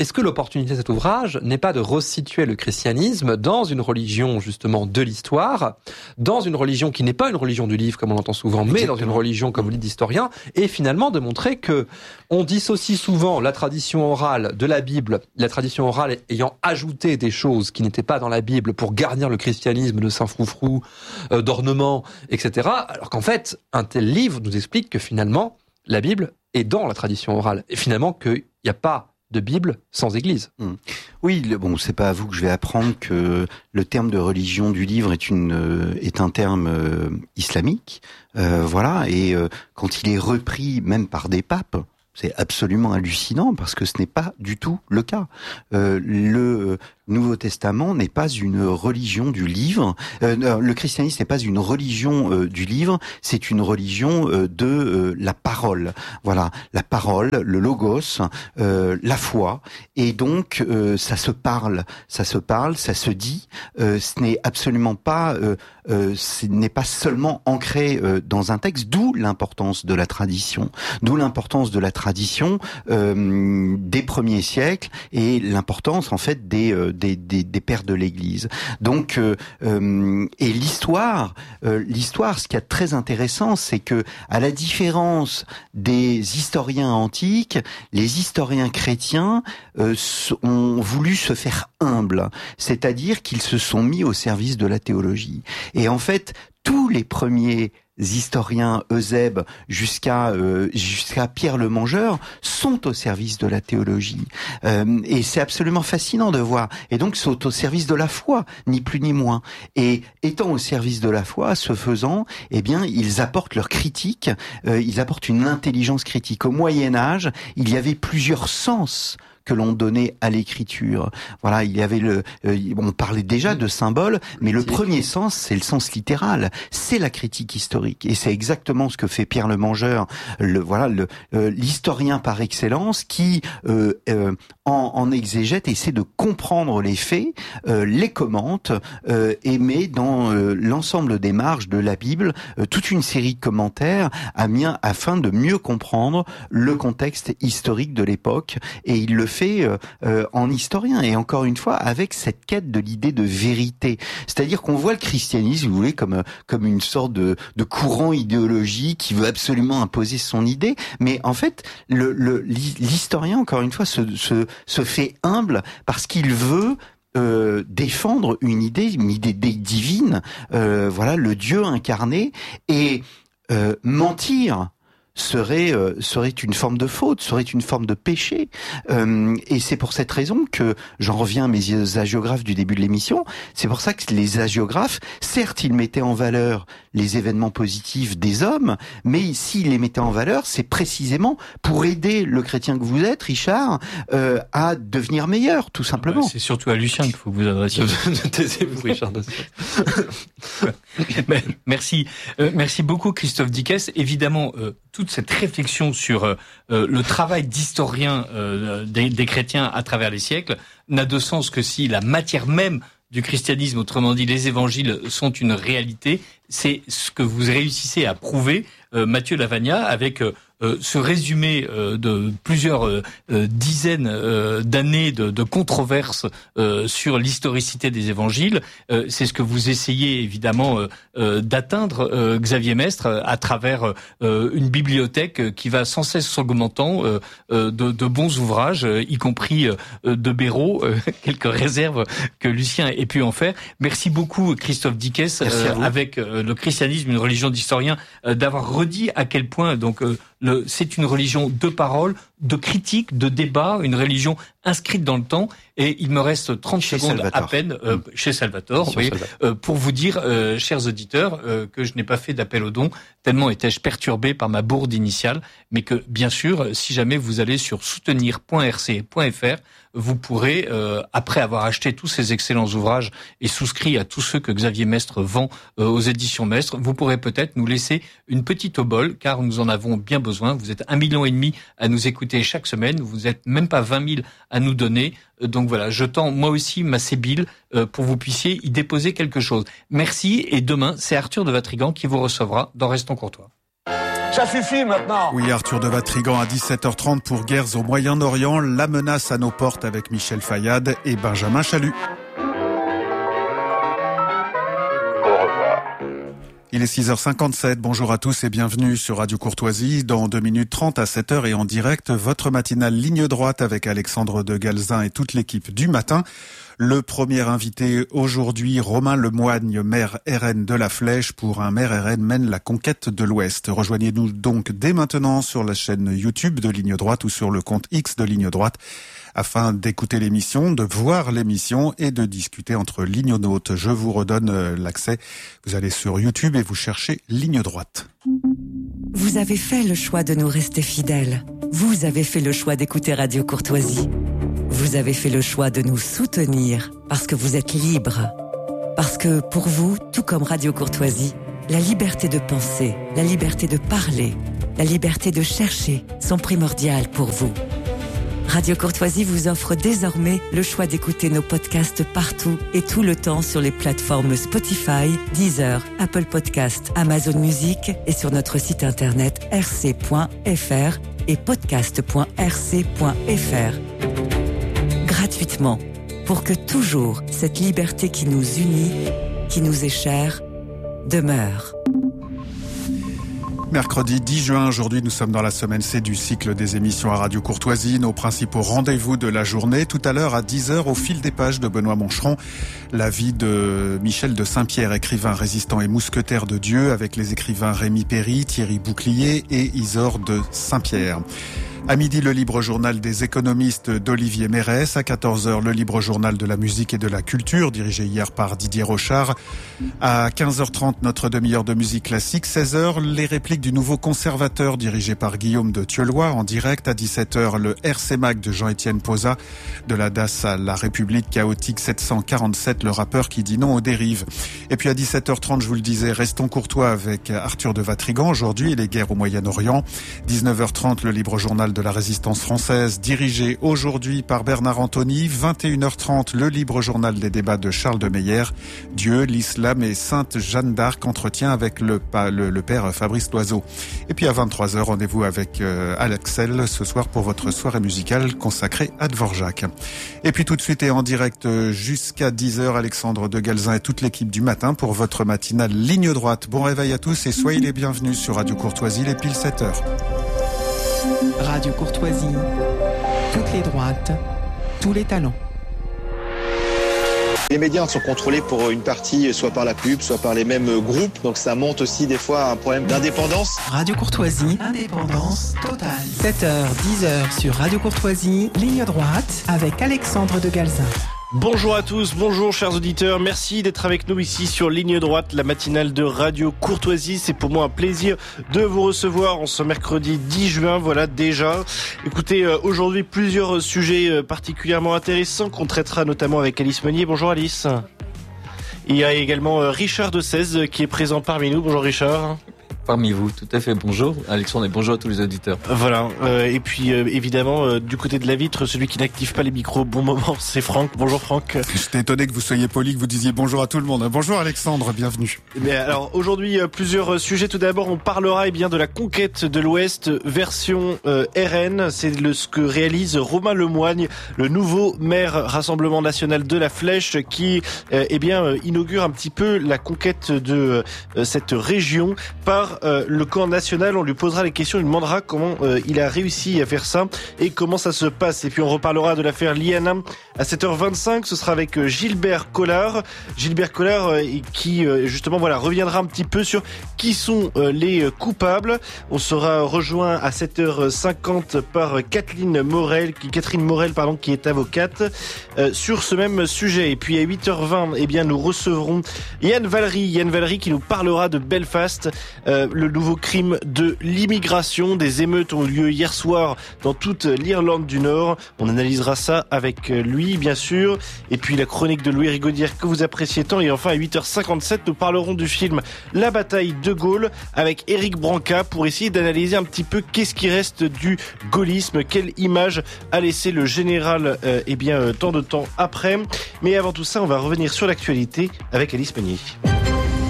est-ce que l'opportunité de cet ouvrage n'est pas de resituer le christianisme dans une religion justement de l'histoire, dans une religion qui n'est pas une religion du livre comme on l'entend souvent, mais Exactement. Dans une religion comme vous dites d'historien, et finalement de montrer que on dissocie souvent la tradition orale de la Bible, la tradition orale ayant ajouté des choses qui n'étaient pas dans la Bible pour garnir le christianisme de saint froufrou, euh, d'ornements, et cetera. Alors qu'en fait, un tel livre nous explique que finalement la Bible est dans la tradition orale, et finalement qu'il n'y a pas de Bible sans Église. Mmh. Oui, le, bon, c'est pas à vous que je vais apprendre que le terme de religion du livre est une euh, est un terme euh, islamique, euh, voilà. Et euh, quand il est repris même par des papes, c'est absolument hallucinant parce que ce n'est pas du tout le cas. Euh, le Nouveau Testament n'est pas une religion du livre. Euh, le christianisme n'est pas une religion euh, du livre, c'est une religion euh, de euh, la parole. Voilà, la parole, le logos, euh, la foi. Et donc, euh, ça se parle, ça se parle, ça se dit. Euh, ce n'est absolument pas, euh, euh, ce n'est pas seulement ancré euh, dans un texte. D'où l'importance de la tradition, d'où l'importance de la tradition euh, des premiers siècles et l'importance en fait des euh, Des, des, des pères de l'Église. Donc, euh, euh, et l'histoire, euh, l'histoire, ce qui est très intéressant, c'est que, à la différence des historiens antiques, les historiens chrétiens euh, ont voulu se faire humbles, c'est-à-dire qu'ils se sont mis au service de la théologie. Et en fait, tous les premiers historiens Eusèbe jusqu'à euh, jusqu'à Pierre le Mangeur sont au service de la théologie euh, et c'est absolument fascinant de voir, et donc sont au service de la foi, ni plus ni moins, et étant au service de la foi, ce faisant, eh bien ils apportent leur critique, euh, ils apportent une intelligence critique. Au Moyen-Âge, il y avait plusieurs sens que l'on donnait à l'écriture. Voilà, il y avait le, euh, on parlait déjà de symboles, mais le premier sens, c'est le sens littéral, c'est la critique historique, et c'est exactement ce que fait Pierre le Mangeur, le voilà, le euh, l'historien par excellence, qui euh, euh, en, en exégète essaie de comprendre les faits, euh, les commente, euh, et met dans euh, l'ensemble des marges de la Bible euh, toute une série de commentaires à mien, afin de mieux comprendre le contexte historique de l'époque, et il le fait euh, euh, en historien, et encore une fois avec cette quête de l'idée de vérité. C'est-à-dire qu'on voit le christianisme, vous voulez, comme comme une sorte de, de courant idéologique qui veut absolument imposer son idée, mais en fait le, le l'historien, encore une fois, se se, se fait humble parce qu'il veut Euh, défendre une idée, une idée divine, euh, voilà, le Dieu incarné, et euh, mentir serait euh, serait une forme de faute, serait une forme de péché, euh, et c'est pour cette raison que j'en reviens à mes hagiographes du début de l'émission. C'est pour ça que les hagiographes, certes, ils mettaient en valeur les événements positifs des hommes, mais s'ils les mettaient en valeur, c'est précisément pour aider le chrétien que vous êtes, Richard, euh, à devenir meilleur, tout simplement. C'est surtout à Lucien qu'il faut que vous adressiez. Taisez-vous, Richard. Merci, euh, merci beaucoup, Christophe Dickès. Évidemment, euh, toute cette réflexion sur euh, le travail d'historien euh, des, des chrétiens à travers les siècles n'a de sens que si la matière même du christianisme, autrement dit les évangiles, sont une réalité. C'est ce que vous réussissez à prouver, euh, Mathieu Lavagna, avec euh, euh, ce résumé euh, de plusieurs euh, euh, dizaines euh, d'années de, de controverses euh, sur l'historicité des évangiles. Euh, c'est ce que vous essayez évidemment euh, euh, d'atteindre, euh, Xavier Mestre, à travers euh, une bibliothèque qui va sans cesse s'augmentant euh, euh, de, de bons ouvrages, euh, y compris euh, de Béraud, euh, quelques réserves que Lucien ait pu en faire. Merci beaucoup, Christophe Dickès, euh, avec euh, le christianisme, une religion d'historien, euh, d'avoir redit à quel point donc euh, le, c'est une religion de parole, de critique, de débat, une religion inscrite dans le temps. Et il me reste trente chez secondes Salvatore. à peine euh, mmh. chez Salvatore, oui, Salvatore. Euh, pour vous dire, euh, chers auditeurs, euh, que je n'ai pas fait d'appel aux dons, tellement étais-je perturbé par ma bourde initiale, mais que bien sûr, si jamais vous allez sur soutenir point r c point f r, vous pourrez, euh, après avoir acheté tous ces excellents ouvrages et souscrit à tous ceux que Xavier Mestre vend euh, aux éditions Mestre, vous pourrez peut-être nous laisser une petite obole, car nous en avons bien besoin. Vous êtes un million et demi à nous écouter chaque semaine, vous n'êtes même pas vingt mille à nous donner. Donc voilà, je tends moi aussi ma sébile euh, pour que vous puissiez y déposer quelque chose. Merci, et demain, c'est Arthur de Vatrigan qui vous recevra dans Restons Courtois. Ça suffit maintenant. Oui, Arthur de Vatrigan à dix-sept heures trente pour Guerres au Moyen-Orient, la menace à nos portes avec Michel Fayad et Benjamin Chalut. Il est six heures cinquante-sept, bonjour à tous et bienvenue sur Radio Courtoisie. Dans deux minutes trente à sept heures et en direct, votre matinale ligne droite avec Alexandre de Galzin et toute l'équipe du matin. Le premier invité aujourd'hui, Romain Lemoigne, maire R N de La Flèche, pour un maire R N mène la conquête de l'Ouest. Rejoignez-nous donc dès maintenant sur la chaîne YouTube de Ligne Droite ou sur le compte X de Ligne Droite afin d'écouter l'émission, de voir l'émission et de discuter entre lignonautes. Je vous redonne l'accès. Vous allez sur YouTube et vous cherchez Ligne Droite. Vous avez fait le choix de nous rester fidèles. Vous avez fait le choix d'écouter Radio Courtoisie. Vous avez fait le choix de nous soutenir parce que vous êtes libres. Parce que pour vous, tout comme Radio Courtoisie, la liberté de penser, la liberté de parler, la liberté de chercher sont primordiales pour vous. Radio Courtoisie vous offre désormais le choix d'écouter nos podcasts partout et tout le temps sur les plateformes Spotify, Deezer, Apple Podcasts, Amazon Music et sur notre site internet r c point f r et podcast point r c point f r. Gratuitement, pour que toujours cette liberté qui nous unit, qui nous est chère, demeure. Mercredi dix juin, aujourd'hui nous sommes dans la semaine C du cycle des émissions à Radio Courtoisie, nos principaux rendez-vous de la journée. Tout à l'heure à dix heures, au fil des pages de Benoît Moncheron, la vie de Michel de Saint-Pierre, écrivain résistant et mousquetaire de Dieu, avec les écrivains Rémi Péry, Thierry Bouclier et Isor de Saint-Pierre. À midi, le libre journal des économistes d'Olivier Mérès. À quatorze heures, le libre journal de la musique et de la culture, dirigé hier par Didier Rochard. À quinze heures trente, notre demi-heure de musique classique. seize heures, les répliques du nouveau conservateur, dirigé par Guillaume de Thieulois, en direct. À dix-sept heures, le R C Mac de Jean-Étienne Posa. De la D A S à la République chaotique sept cent quarante-sept, le rappeur qui dit non aux dérives. Et puis à dix-sept heures trente, je vous le disais, restons courtois avec Arthur de Vatrigan aujourd'hui et les guerres au Moyen-Orient. dix-neuf heures trente, le libre journal de la résistance française, dirigé aujourd'hui par Bernard Anthony. vingt et une heures trente, le libre journal des débats de Charles de Meyer. Dieu, l'islam et Sainte Jeanne d'Arc, entretien avec le, le, le père Fabrice Loiseau. Et puis à vingt-trois heures, rendez-vous avec euh, Alexel ce soir pour votre soirée musicale consacrée à Dvorak. Et puis tout de suite et en direct jusqu'à dix heures, Alexandre de Galzin et toute l'équipe du matin pour votre matinale ligne droite. Bon réveil à tous et soyez les bienvenus sur Radio Courtoisie, les pile sept heures. Radio Courtoisie, toutes les droites, tous les talents. Les médias sont contrôlés pour une partie, soit par la pub, soit par les mêmes groupes. Donc ça monte aussi des fois à un problème d'indépendance. Radio Courtoisie, indépendance totale. sept heures, dix heures sur Radio Courtoisie, ligne droite avec Alexandre de Galzin. Bonjour à tous, bonjour chers auditeurs, merci d'être avec nous ici sur Ligne Droite, la matinale de Radio Courtoisie. C'est pour moi un plaisir de vous recevoir en ce mercredi dix juin, voilà déjà. Écoutez, euh, aujourd'hui plusieurs sujets euh, particulièrement intéressants qu'on traitera notamment avec Alice Meunier. Bonjour Alice. Il y a également euh, Richard de Seize qui est présent parmi nous. Bonjour Richard. Parmi vous, tout à fait. Bonjour Alexandre et bonjour à tous les auditeurs. Voilà, euh, et puis euh, évidemment euh, du côté de la vitre, celui qui n'active pas les micros au bon moment, c'est Franck. Bonjour Franck. J'étais étonné que vous soyez poli, que vous disiez bonjour à tout le monde. Bonjour Alexandre, bienvenue. Mais alors aujourd'hui euh, plusieurs sujets. Tout d'abord, on parlera eh bien de la conquête de l'Ouest version euh, R N. C'est le, ce que réalise Romain Lemoigne, le nouveau maire Rassemblement National de La Flèche, qui euh, eh bien euh, inaugure un petit peu la conquête de euh, cette région par Euh, le camp national. On lui posera les questions, il demandera comment euh, il a réussi à faire ça et comment ça se passe. Et puis on reparlera de l'affaire Liana à sept heures vingt-cinq. Ce sera avec Gilbert Collard. Gilbert Collard euh, qui euh, justement voilà reviendra un petit peu sur qui sont euh, les coupables. On sera rejoint à sept heures cinquante par Kathleen Morel, qui Catherine Morel pardon, qui est avocate euh, sur ce même sujet. Et puis à huit heures vingt, eh bien nous recevrons Yann Valery, Yann Valery qui nous parlera de Belfast. Euh, le nouveau crime de l'immigration. Des émeutes ont eu lieu hier soir dans toute l'Irlande du Nord. On analysera ça avec lui, bien sûr. Et puis la chronique de Louis Rigaudière que vous appréciez tant. Et enfin, à huit heures cinquante-sept, nous parlerons du film La bataille de Gaulle avec Éric Branca pour essayer d'analyser un petit peu qu'est-ce qui reste du gaullisme, quelle image a laissé le général euh, eh bien, euh, tant de temps après. Mais avant tout ça, on va revenir sur l'actualité avec Alice Meunier.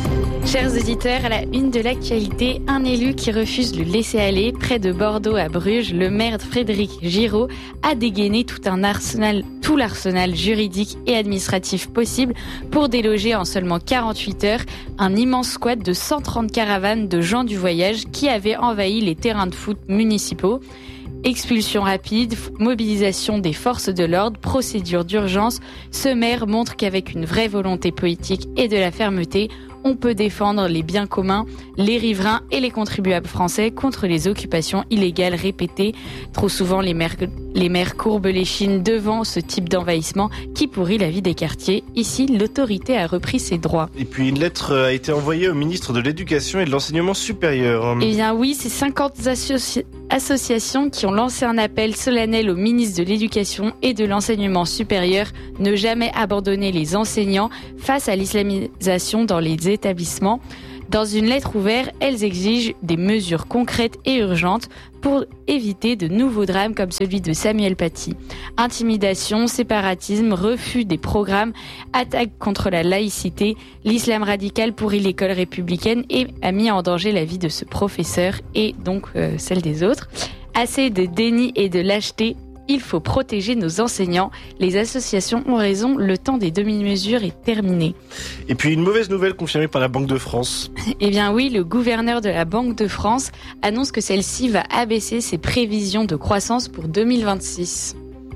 Chers auditeurs, à la une de l'actualité, un élu qui refuse le laisser-aller. Près de Bordeaux à Bruges, le maire Frédéric Giraud a dégainé tout un arsenal, tout l'arsenal juridique et administratif possible pour déloger en seulement quarante-huit heures un immense squat de cent trente caravanes de gens du voyage qui avaient envahi les terrains de foot municipaux. Expulsion rapide, mobilisation des forces de l'ordre, procédure d'urgence. Ce maire montre qu'avec une vraie volonté politique et de la fermeté, on peut défendre les biens communs, les riverains et les contribuables français contre les occupations illégales répétées. Trop souvent, les maires, les maires courbent l'échine devant ce type d'envahissement qui pourrit la vie des quartiers. Ici, l'autorité a repris ses droits. Et puis une lettre a été envoyée au ministre de l'Éducation et de l'Enseignement supérieur. Eh bien oui, c'est cinquante associ- associations qui ont lancé un appel solennel au ministre de l'Éducation et de l'Enseignement supérieur, ne jamais abandonner les enseignants face à l'islamisation dans les établissements. Dans une lettre ouverte, elles exigent des mesures concrètes et urgentes pour éviter de nouveaux drames comme celui de Samuel Paty. Intimidation, séparatisme, refus des programmes, attaque contre la laïcité, l'islam radical pourrit l'école républicaine et a mis en danger la vie de ce professeur et donc euh, celle des autres. Assez de déni et de lâcheté. Il faut protéger nos enseignants. Les associations ont raison, le temps des demi-mesures est terminé. Et puis une mauvaise nouvelle confirmée par la Banque de France. Eh bien oui, le gouverneur de la Banque de France annonce que celle-ci va abaisser ses prévisions de croissance pour deux mille vingt-six.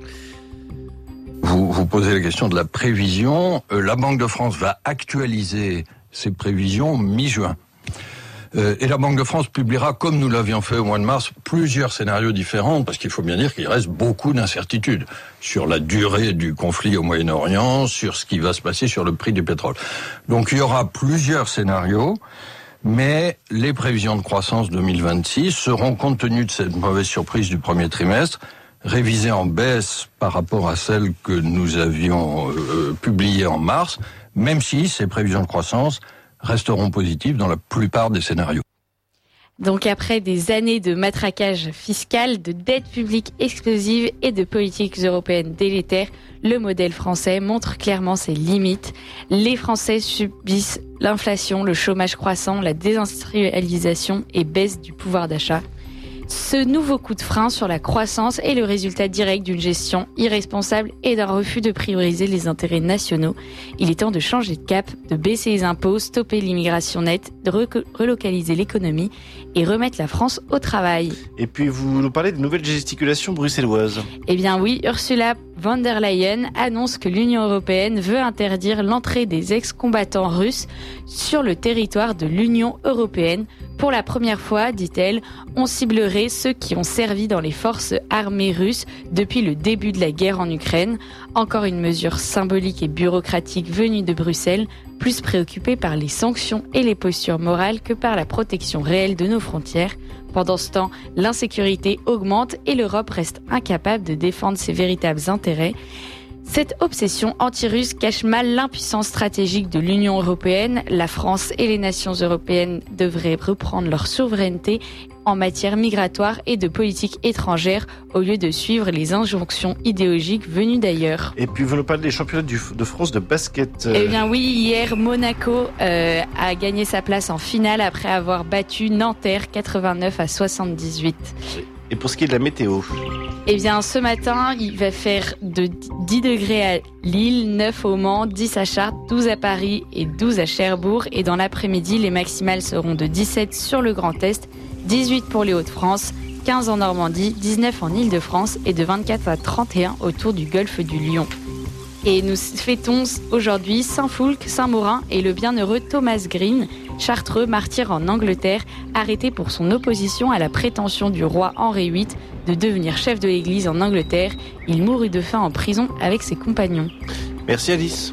Vous, vous posez la question de la prévision. Euh, la Banque de France va actualiser ses prévisions mi-juin. Euh, et la Banque de France publiera, comme nous l'avions fait au mois de mars, plusieurs scénarios différents, parce qu'il faut bien dire qu'il reste beaucoup d'incertitudes sur la durée du conflit au Moyen-Orient, sur ce qui va se passer sur le prix du pétrole. Donc il y aura plusieurs scénarios, mais les prévisions de croissance deux mille vingt-six seront, compte tenu de cette mauvaise surprise du premier trimestre, révisées en baisse par rapport à celles que nous avions euh, publiées en mars, même si ces prévisions de croissance resteront positives dans la plupart des scénarios. Donc après des années de matraquage fiscal, de dette publique explosive et de politiques européennes délétères, le modèle français montre clairement ses limites. Les Français subissent l'inflation, le chômage croissant, la désindustrialisation et baisse du pouvoir d'achat. Ce nouveau coup de frein sur la croissance est le résultat direct d'une gestion irresponsable et d'un refus de prioriser les intérêts nationaux. Il est temps de changer de cap, de baisser les impôts, stopper l'immigration nette, de re- relocaliser l'économie et remettre la France au travail. Et puis vous nous parlez de nouvelles gesticulations bruxelloises. Eh bien oui, Ursula von der Leyen annonce que l'Union européenne veut interdire l'entrée des ex-combattants russes sur le territoire de l'Union européenne. Pour la première fois, dit-elle, on ciblerait ceux qui ont servi dans les forces armées russes depuis le début de la guerre en Ukraine. Encore une mesure symbolique et bureaucratique venue de Bruxelles, plus préoccupée par les sanctions et les postures morales que par la protection réelle de nos frontières. Pendant ce temps, l'insécurité augmente et l'Europe reste incapable de défendre ses véritables intérêts. Cette obsession anti-russe cache mal l'impuissance stratégique de l'Union européenne. La France et les nations européennes devraient reprendre leur souveraineté en matière migratoire et de politique étrangère au lieu de suivre les injonctions idéologiques venues d'ailleurs. Et puis vous nous parlez des championnats du, de France de basket. Eh bien oui, hier Monaco euh, a gagné sa place en finale après avoir battu Nanterre quatre-vingt-neuf à soixante-dix-huit. Et pour ce qui est de la météo? Eh bien, ce matin, il va faire de dix degrés à Lille, neuf au Mans, dix à Chartres, douze à Paris et douze à Cherbourg. Et dans l'après-midi, les maximales seront de dix-sept sur le Grand Est, dix-huit pour les Hauts-de-France, quinze en Normandie, dix-neuf en Île-de-France et de vingt-quatre à trente et un autour du golfe du Lion. Et nous fêtons aujourd'hui Saint-Foulque, Saint-Maurin et le bienheureux Thomas Green, chartreux martyr en Angleterre, arrêté pour son opposition à la prétention du roi Henri huit de devenir chef de l'église en Angleterre. Il mourut de faim en prison avec ses compagnons. Merci Alice.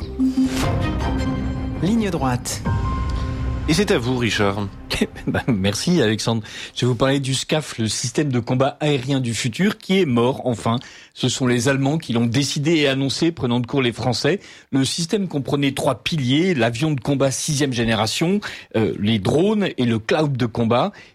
Ligne droite. Et c'est à vous, Richard. Ben, merci Alexandre. Je vais vous parler du SCAF, le système de combat aérien du futur, qui est mort enfin. Ce sont les Allemands qui l'ont décidé et annoncé, prenant de court les Français. Le système comprenait trois piliers, l'avion de combat sixième génération, euh, les drones et le cloud de combat.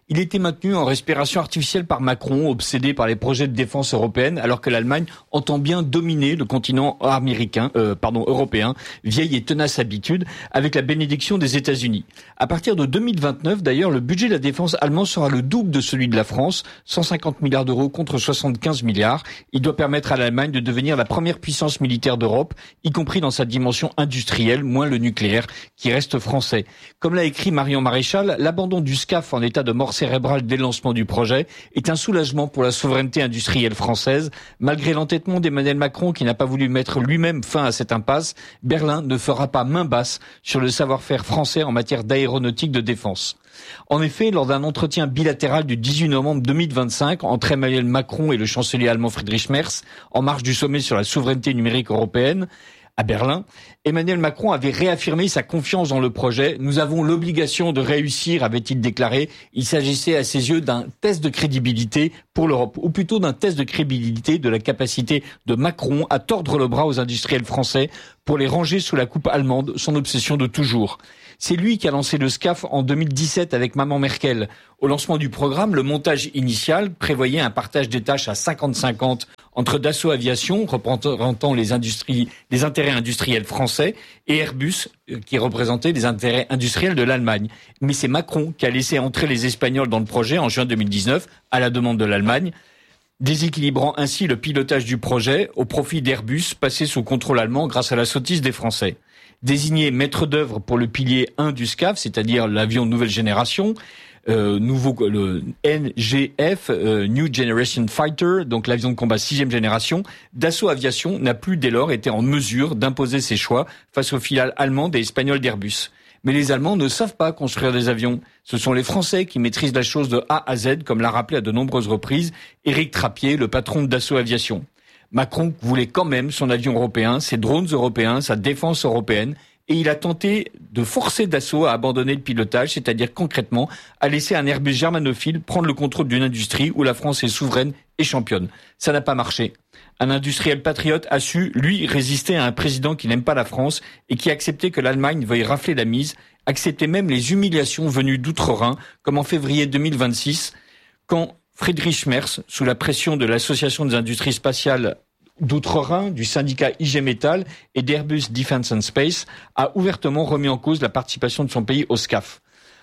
Il était maintenu en respiration artificielle par Macron, obsédé par les projets de défense européenne, alors que l'Allemagne entend bien dominer le continent américain, euh, pardon, européen, vieille et tenace habitude, avec la bénédiction des États-Unis. À partir de deux mille vingt-neuf, d'ailleurs, le budget de la défense allemand sera le double de celui de la France, cent cinquante milliards d'euros contre soixante-quinze milliards. Il doit permettre à l'Allemagne de devenir la première puissance militaire d'Europe, y compris dans sa dimension industrielle, moins le nucléaire, qui reste français. Comme l'a écrit Marion Maréchal, l'abandon du SCAF en état de mort cérébrale dès le lancement du projet est un soulagement pour la souveraineté industrielle française. Malgré l'entêtement d'Emmanuel Macron qui n'a pas voulu mettre lui-même fin à cette impasse, Berlin ne fera pas main basse sur le savoir-faire français en matière d'aéronautique de défense. En effet, lors d'un entretien bilatéral du dix-huit novembre deux mille vingt-cinq entre Emmanuel Macron et le chancelier allemand Friedrich Merz, en marge du sommet sur la souveraineté numérique européenne, à Berlin, Emmanuel Macron avait réaffirmé sa confiance dans le projet. « Nous avons l'obligation de réussir », avait-il déclaré. Il s'agissait à ses yeux d'un test de crédibilité pour l'Europe, ou plutôt d'un test de crédibilité de la capacité de Macron à tordre le bras aux industriels français pour les ranger sous la coupe allemande, son obsession de toujours. C'est lui qui a lancé le SCAF en deux mille dix-sept avec Maman Merkel. Au lancement du programme, le montage initial prévoyait un partage des tâches à cinquante cinquante entre Dassault Aviation, représentant les industries, les intérêts industriels français, et Airbus, qui représentait les intérêts industriels de l'Allemagne. Mais c'est Macron qui a laissé entrer les Espagnols dans le projet en juin deux mille dix-neuf, à la demande de l'Allemagne, déséquilibrant ainsi le pilotage du projet au profit d'Airbus, passé sous contrôle allemand grâce à la sottise des Français. Désigné maître d'œuvre pour le pilier un du SCAF, c'est-à-dire l'avion de nouvelle génération, euh, nouveau le N G F, euh, New Generation Fighter, donc l'avion de combat sixième génération, Dassault Aviation n'a plus dès lors été en mesure d'imposer ses choix face aux filiales allemandes et espagnoles d'Airbus. Mais les Allemands ne savent pas construire des avions. Ce sont les Français qui maîtrisent la chose de A à Z, comme l'a rappelé à de nombreuses reprises Éric Trappier, le patron de Dassault Aviation. Macron voulait quand même son avion européen, ses drones européens, sa défense européenne, et il a tenté de forcer Dassault à abandonner le pilotage, c'est-à-dire concrètement à laisser un Airbus germanophile prendre le contrôle d'une industrie où la France est souveraine et championne. Ça n'a pas marché. Un industriel patriote a su, lui, résister à un président qui n'aime pas la France et qui a accepté que l'Allemagne veuille rafler la mise, accepter même les humiliations venues d'outre-Rhin, comme en février deux mille vingt-six, quand Friedrich Merz, sous la pression de l'Association des industries spatiales d'Outre-Rhin, du syndicat I G Metall et d'Airbus Defence and Space, a ouvertement remis en cause la participation de son pays au SCAF.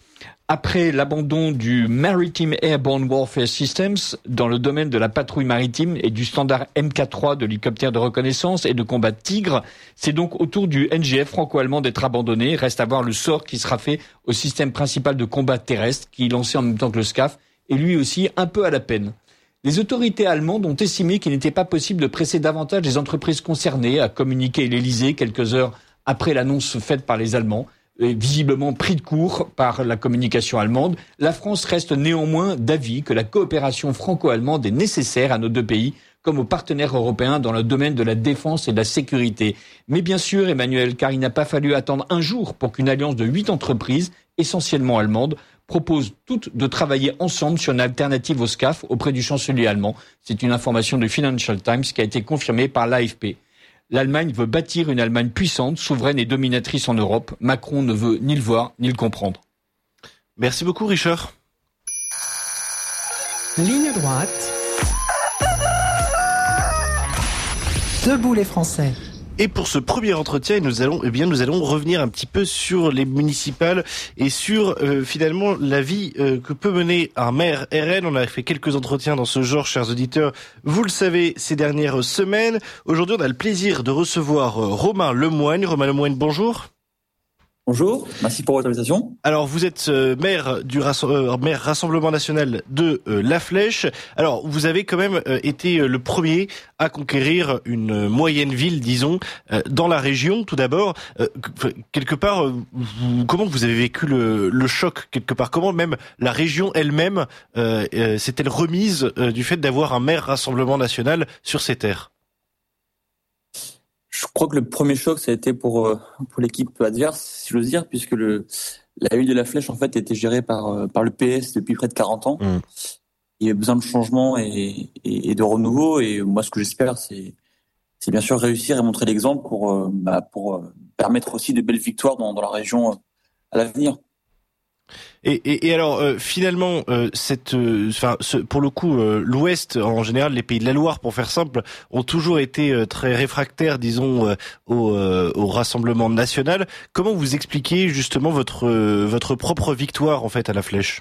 Après l'abandon du Maritime Airborne Warfare Systems dans le domaine de la patrouille maritime et du standard M K trois de l'hélicoptère de reconnaissance et de combat Tigre, c'est donc au tour du N G F franco-allemand d'être abandonné. Reste à voir le sort qui sera fait au système principal de combat terrestre qui est lancé en même temps que le SCAF et lui aussi un peu à la peine. Les autorités allemandes ont estimé qu'il n'était pas possible de presser davantage les entreprises concernées, a communiqué l'Élysée quelques heures après l'annonce faite par les Allemands. Et visiblement pris de court par la communication allemande, la France reste néanmoins d'avis que la coopération franco-allemande est nécessaire à nos deux pays comme aux partenaires européens dans le domaine de la défense et de la sécurité. Mais bien sûr, Emmanuel, car il n'a pas fallu attendre un jour pour qu'une alliance de huit entreprises, essentiellement allemandes, propose toutes de travailler ensemble sur une alternative au SCAF auprès du chancelier allemand. C'est une information de Financial Times qui a été confirmée par l'A F P. L'Allemagne veut bâtir une Allemagne puissante, souveraine et dominatrice en Europe. Macron ne veut ni le voir, ni le comprendre. Merci beaucoup, Richard. Ligne droite. Debout les Français. Et pour ce premier entretien, nous allons, eh bien, nous allons revenir un petit peu sur les municipales et sur euh, finalement la vie euh, que peut mener un maire R N. On a fait quelques entretiens dans ce genre, chers auditeurs. Vous le savez, ces dernières semaines. Aujourd'hui, on a le plaisir de recevoir euh, Romain Lemoigne. Romain Lemoigne, bonjour. Bonjour, merci pour votre invitation. Alors, vous êtes euh, maire du rass- euh, maire Rassemblement National de euh, La Flèche. Alors, vous avez quand même euh, été euh, le premier à conquérir une euh, moyenne ville, disons, euh, dans la région. Tout d'abord, euh, quelque part, euh, vous, comment vous avez vécu le, le choc quelque part? Comment même la région elle-même euh, euh, s'est-elle remise euh, du fait d'avoir un maire Rassemblement National sur ses terres? Je crois que le premier choc, ça a été pour pour l'équipe adverse, si j'ose dire, puisque le la ville de La Flèche en fait était gérée par par le P S depuis près de quarante ans. Mmh. Il y avait besoin de changement et, et, et de renouveau. Et moi, ce que j'espère, c'est c'est bien sûr réussir et montrer l'exemple pour bah, pour permettre aussi de belles victoires dans dans la région à l'avenir. Et, et, et alors euh, finalement, euh, cette, enfin, euh, pour le coup, euh, l'Ouest, en général, les pays de la Loire, pour faire simple, ont toujours été euh, très réfractaires, disons, euh, au, euh, au Rassemblement national. Comment vous expliquez justement votre euh, votre propre victoire en fait à la Flèche?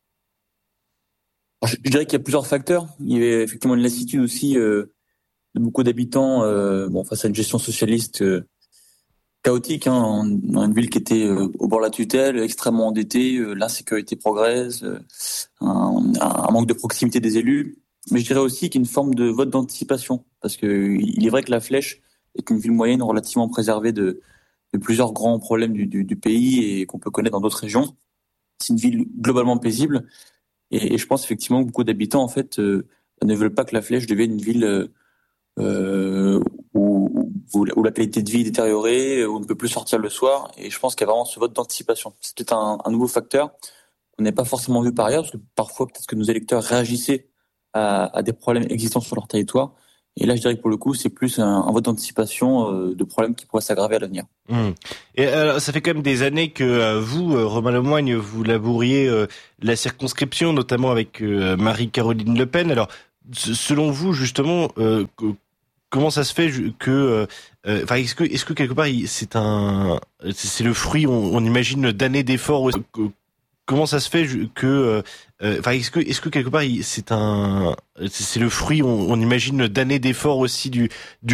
Je, je dirais qu'il y a plusieurs facteurs. Il y avait effectivement une lassitude aussi euh, de beaucoup d'habitants, euh, bon, face à une gestion socialiste. Euh, chaotique, hein, dans une ville qui était euh, au bord de la tutelle, extrêmement endettée, euh, l'insécurité progresse, euh, un, un manque de proximité des élus. Mais je dirais aussi qu'il y a une forme de vote d'anticipation, parce que il est vrai que la Flèche est une ville moyenne relativement préservée de, de plusieurs grands problèmes du, du, du pays et qu'on peut connaître dans d'autres régions. C'est une ville globalement paisible, et, et je pense effectivement que beaucoup d'habitants en fait euh, ne veulent pas que la Flèche devienne une ville euh, euh, où, où, où la qualité de vie est détériorée, où on ne peut plus sortir le soir. Et je pense qu'il y a vraiment ce vote d'anticipation. C'est peut-être un, un nouveau facteur qu'on n'a pas forcément vu par ailleurs, parce que parfois peut-être que nos électeurs réagissaient à, à des problèmes existants sur leur territoire. Et là, je dirais que pour le coup, c'est plus un, un vote d'anticipation euh, de problèmes qui pourraient s'aggraver à l'avenir. Mmh. Et alors, ça fait quand même des années que euh, vous, euh, Romain Lemoigne, vous labouriez euh, la circonscription, notamment avec euh, Marie-Caroline Le Pen. Alors, selon vous, justement, euh, comment ça se fait que, enfin, euh, est-ce que, est-ce que quelque part, c'est un, c'est le fruit, on, on imagine, d'années d'efforts. Comment ça se fait que, enfin, euh, est-ce que, est-ce que quelque part, c'est un, c'est le fruit, on, on imagine, d'années d'efforts aussi du, du